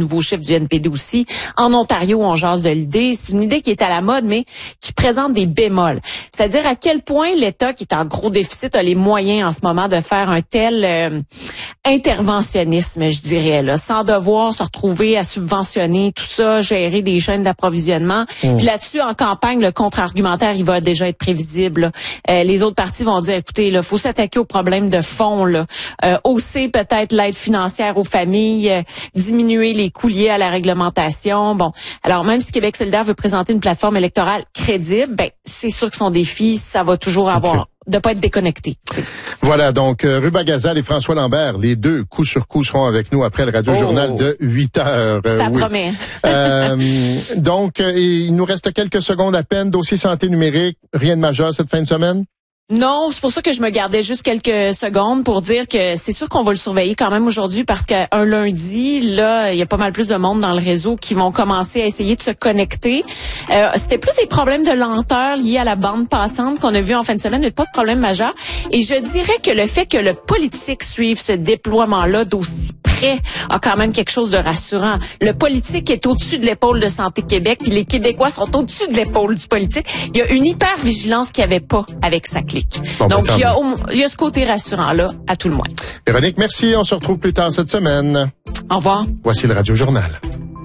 nouveaux chiffres du N P D aussi. En Ontario, on jase de l'idée. C'est une idée qui est à la mode, mais qui présente des bémols. C'est-à-dire à quel point l'État, qui est en gros déficit, a les moyens en ce moment de faire un tel euh, interventionnisme, je dirais, là, sans devoir se retrouver à subventionner tout ça, gérer des chaînes d'approvisionnement. Mmh. Puis là-dessus, en campagne, le contre-argumentaire, il va déjà être prévisible. Euh, les autres partis vont dire, écoutez, il faut s'attaquer aux problèmes de fond, là. Euh, hausser peut-être l'aide financière aux familles, euh, diminuer les coûts liés à la réglementation. Bon, alors même si Québec solidaire veut présenter une plateforme électorale crédible, ben c'est sûr que son défi, ça va toujours avoir... Okay. de pas être déconnecté. T'sais. Voilà, donc euh, Ruba Gazal et François Lambert, les deux, coup sur coup, seront avec nous après le Radio-Journal oh. de huit heures. Euh, Ça oui. promet. euh, donc, euh, il nous reste quelques secondes à peine. Dossier santé numérique, rien de majeur cette fin de semaine? Non, c'est pour ça que je me gardais juste quelques secondes pour dire que c'est sûr qu'on va le surveiller quand même aujourd'hui parce qu'un lundi, là, il y a pas mal plus de monde dans le réseau qui vont commencer à essayer de se connecter. Euh, c'était plus des problèmes de lenteur liés à la bande passante qu'on a vu en fin de semaine, mais pas de problème majeur. Et je dirais que le fait que le politique suive ce déploiement-là d'aussi près a quand même quelque chose de rassurant. Le politique est au-dessus de l'épaule de Santé Québec, puis les Québécois sont au-dessus de l'épaule du politique. Il y a une hyper-vigilance qu'il n'y avait pas avec sa clique. Bon, Donc, ben, il, y a, il y a ce côté rassurant-là, à tout le moins. Véronique, merci. On se retrouve plus tard cette semaine. Au revoir. Voici le Radio-Journal.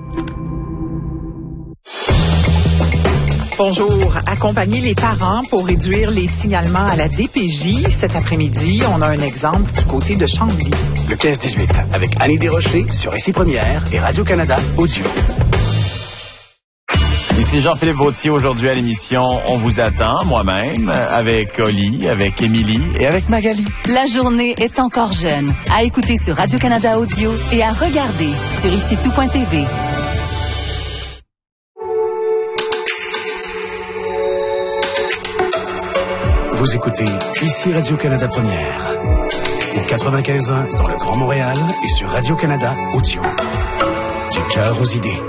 Bonjour. Accompagner les parents pour réduire les signalements à la D P J. Cet après-midi, on a un exemple du côté de Chambly. Le quinze dix-huit, avec Annie Desrochers sur Ici Première et Radio-Canada Audio. Ici Jean-Philippe Vautier, aujourd'hui à l'émission On vous attend, moi-même, avec Oli, avec Émilie et avec Magali. La journée est encore jeune. À écouter sur Radio-Canada Audio et à regarder sur ici tout point t v. Vous écoutez Ici Radio-Canada Première, au quatre-vingt-quinze ans dans le Grand Montréal et sur Radio-Canada Audio. Du cœur aux idées.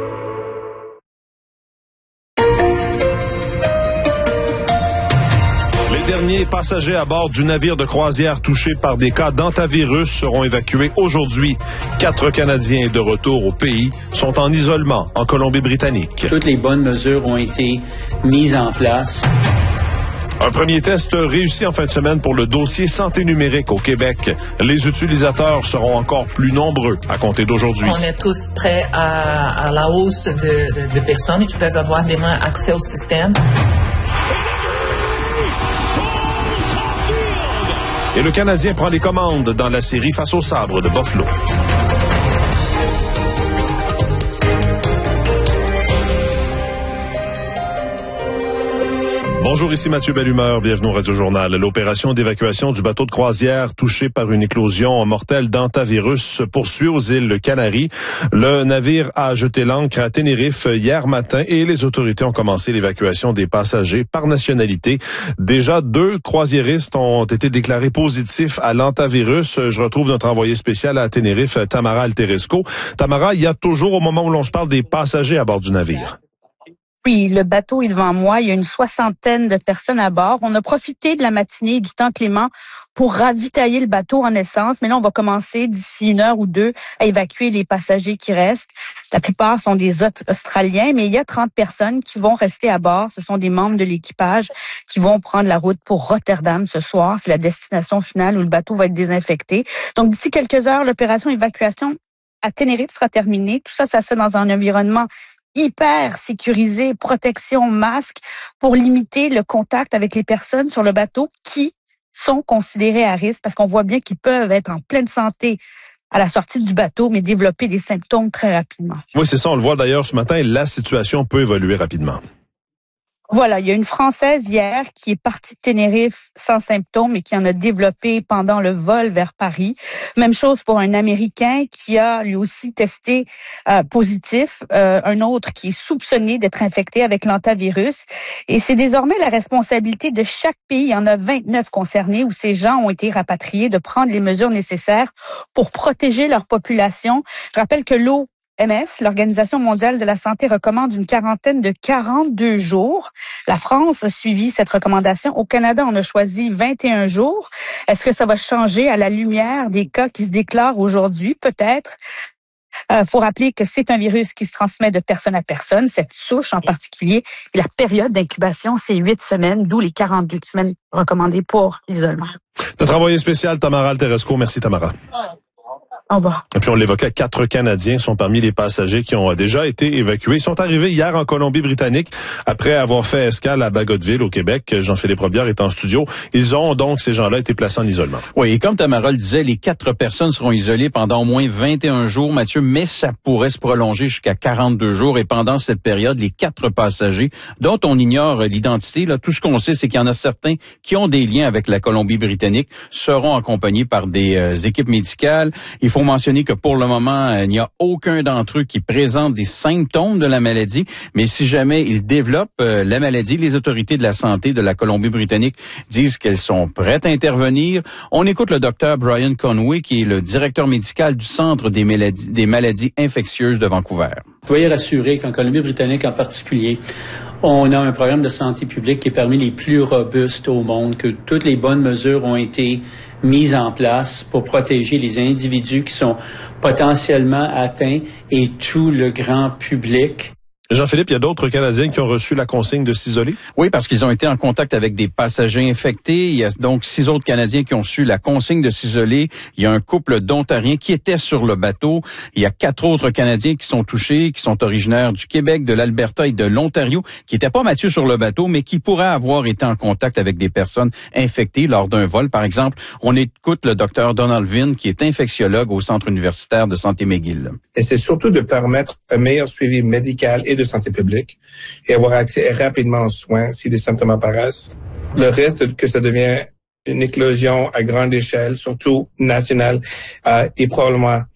Les derniers passagers à bord du navire de croisière touché par des cas d'hantavirus seront évacués aujourd'hui. Quatre Canadiens de retour au pays sont en isolement en Colombie-Britannique. Toutes les bonnes mesures ont été mises en place. Un premier test réussi en fin de semaine pour le dossier santé numérique au Québec. Les utilisateurs seront encore plus nombreux à compter d'aujourd'hui. On est tous prêts à, à la hausse de, de, de personnes qui peuvent avoir demain accès au système. Et le Canadien prend les commandes dans la série face au Sabre de Buffalo. Bonjour, ici Mathieu Bellumeur, bienvenue au Radio-Journal. L'opération d'évacuation du bateau de croisière touché par une éclosion mortelle d'hantavirus se poursuit aux îles Canaries. Le navire a jeté l'ancre à Tenerife hier matin et les autorités ont commencé l'évacuation des passagers par nationalité. Déjà, deux croisiéristes ont été déclarés positifs à l'hantavirus. Je retrouve notre envoyé spécial à Tenerife, Tamara Alteresco. Tamara, il y a toujours, au moment où l'on se parle, des passagers à bord du navire. Oui, le bateau est devant moi. Il y a une soixantaine de personnes à bord. On a profité de la matinée et du temps clément pour ravitailler le bateau en essence. Mais là, on va commencer d'ici une heure ou deux à évacuer les passagers qui restent. La plupart sont des Australiens, mais il y a trente personnes qui vont rester à bord. Ce sont des membres de l'équipage qui vont prendre la route pour Rotterdam ce soir. C'est la destination finale où le bateau va être désinfecté. Donc, d'ici quelques heures, l'opération évacuation à Tenerife sera terminée. Tout ça, ça se fait dans un environnement hyper sécurisé, protection, masque, pour limiter le contact avec les personnes sur le bateau qui sont considérées à risque, parce qu'on voit bien qu'ils peuvent être en pleine santé à la sortie du bateau, mais développer des symptômes très rapidement. Oui, c'est ça, on le voit d'ailleurs ce matin, la situation peut évoluer rapidement. Voilà, il y a une Française hier qui est partie de Tenerife sans symptômes et qui en a développé pendant le vol vers Paris. Même chose pour un Américain qui a lui aussi testé euh, positif, euh, un autre qui est soupçonné d'être infecté avec l'hantavirus. Et c'est désormais la responsabilité de chaque pays, il y en a vingt-neuf concernés, où ces gens ont été rapatriés, de prendre les mesures nécessaires pour protéger leur population. Je rappelle que l'eau O M S, l'Organisation mondiale de la santé, recommande une quarantaine de quarante-deux jours. La France a suivi cette recommandation. Au Canada, on a choisi vingt et un jours. Est-ce que ça va changer à la lumière des cas qui se déclarent aujourd'hui? Peut-être. Euh, faut rappeler que c'est un virus qui se transmet de personne à personne, cette souche en particulier. Et la période d'incubation, c'est huit semaines, d'où les quarante-deux semaines recommandées pour l'isolement. Notre envoyé spécial, Tamara Alteresco. Merci, Tamara. Au revoir. Et puis on l'évoquait, quatre Canadiens sont parmi les passagers qui ont déjà été évacués. Ils sont arrivés hier en Colombie-Britannique après avoir fait escale à Bagotville au Québec. Jean-Philippe Robillard est en studio. Ils ont donc, ces gens-là, été placés en isolement. Oui, et comme Tamara le disait, les quatre personnes seront isolées pendant au moins vingt et un jours, Mathieu, mais ça pourrait se prolonger jusqu'à quarante-deux jours. Et pendant cette période, les quatre passagers, dont on ignore l'identité, là, tout ce qu'on sait, c'est qu'il y en a certains qui ont des liens avec la Colombie-Britannique, seront accompagnés par des euh, équipes médicales. Il faut mentionner que pour le moment, il n'y a aucun d'entre eux qui présente des symptômes de la maladie, mais si jamais ils développent euh, la maladie, les autorités de la santé de la Colombie-Britannique disent qu'elles sont prêtes à intervenir. On écoute le docteur Brian Conway, qui est le directeur médical du Centre des maladies, des maladies infectieuses de Vancouver. Soyez rassurés qu'en Colombie-Britannique en particulier, on a un programme de santé publique qui est parmi les plus robustes au monde, que toutes les bonnes mesures ont été mises en place pour protéger les individus qui sont potentiellement atteints et tout le grand public. Jean-Philippe, il y a d'autres Canadiens qui ont reçu la consigne de s'isoler? Oui, parce qu'ils ont été en contact avec des passagers infectés. Il y a donc six autres Canadiens qui ont reçu la consigne de s'isoler. Il y a un couple d'Ontariens qui étaient sur le bateau. Il y a quatre autres Canadiens qui sont touchés, qui sont originaires du Québec, de l'Alberta et de l'Ontario, qui n'étaient pas, Mathieu, sur le bateau, mais qui pourraient avoir été en contact avec des personnes infectées lors d'un vol. Par exemple, on écoute le docteur Donald Vinn, qui est infectiologue au Centre universitaire de santé McGill. Et c'est surtout de permettre un meilleur suivi médical et de santé publique et avoir accès rapidement aux soins si des symptômes apparaissent. Le reste, que ça devient une éclosion à grande échelle, surtout nationale, euh, est probablement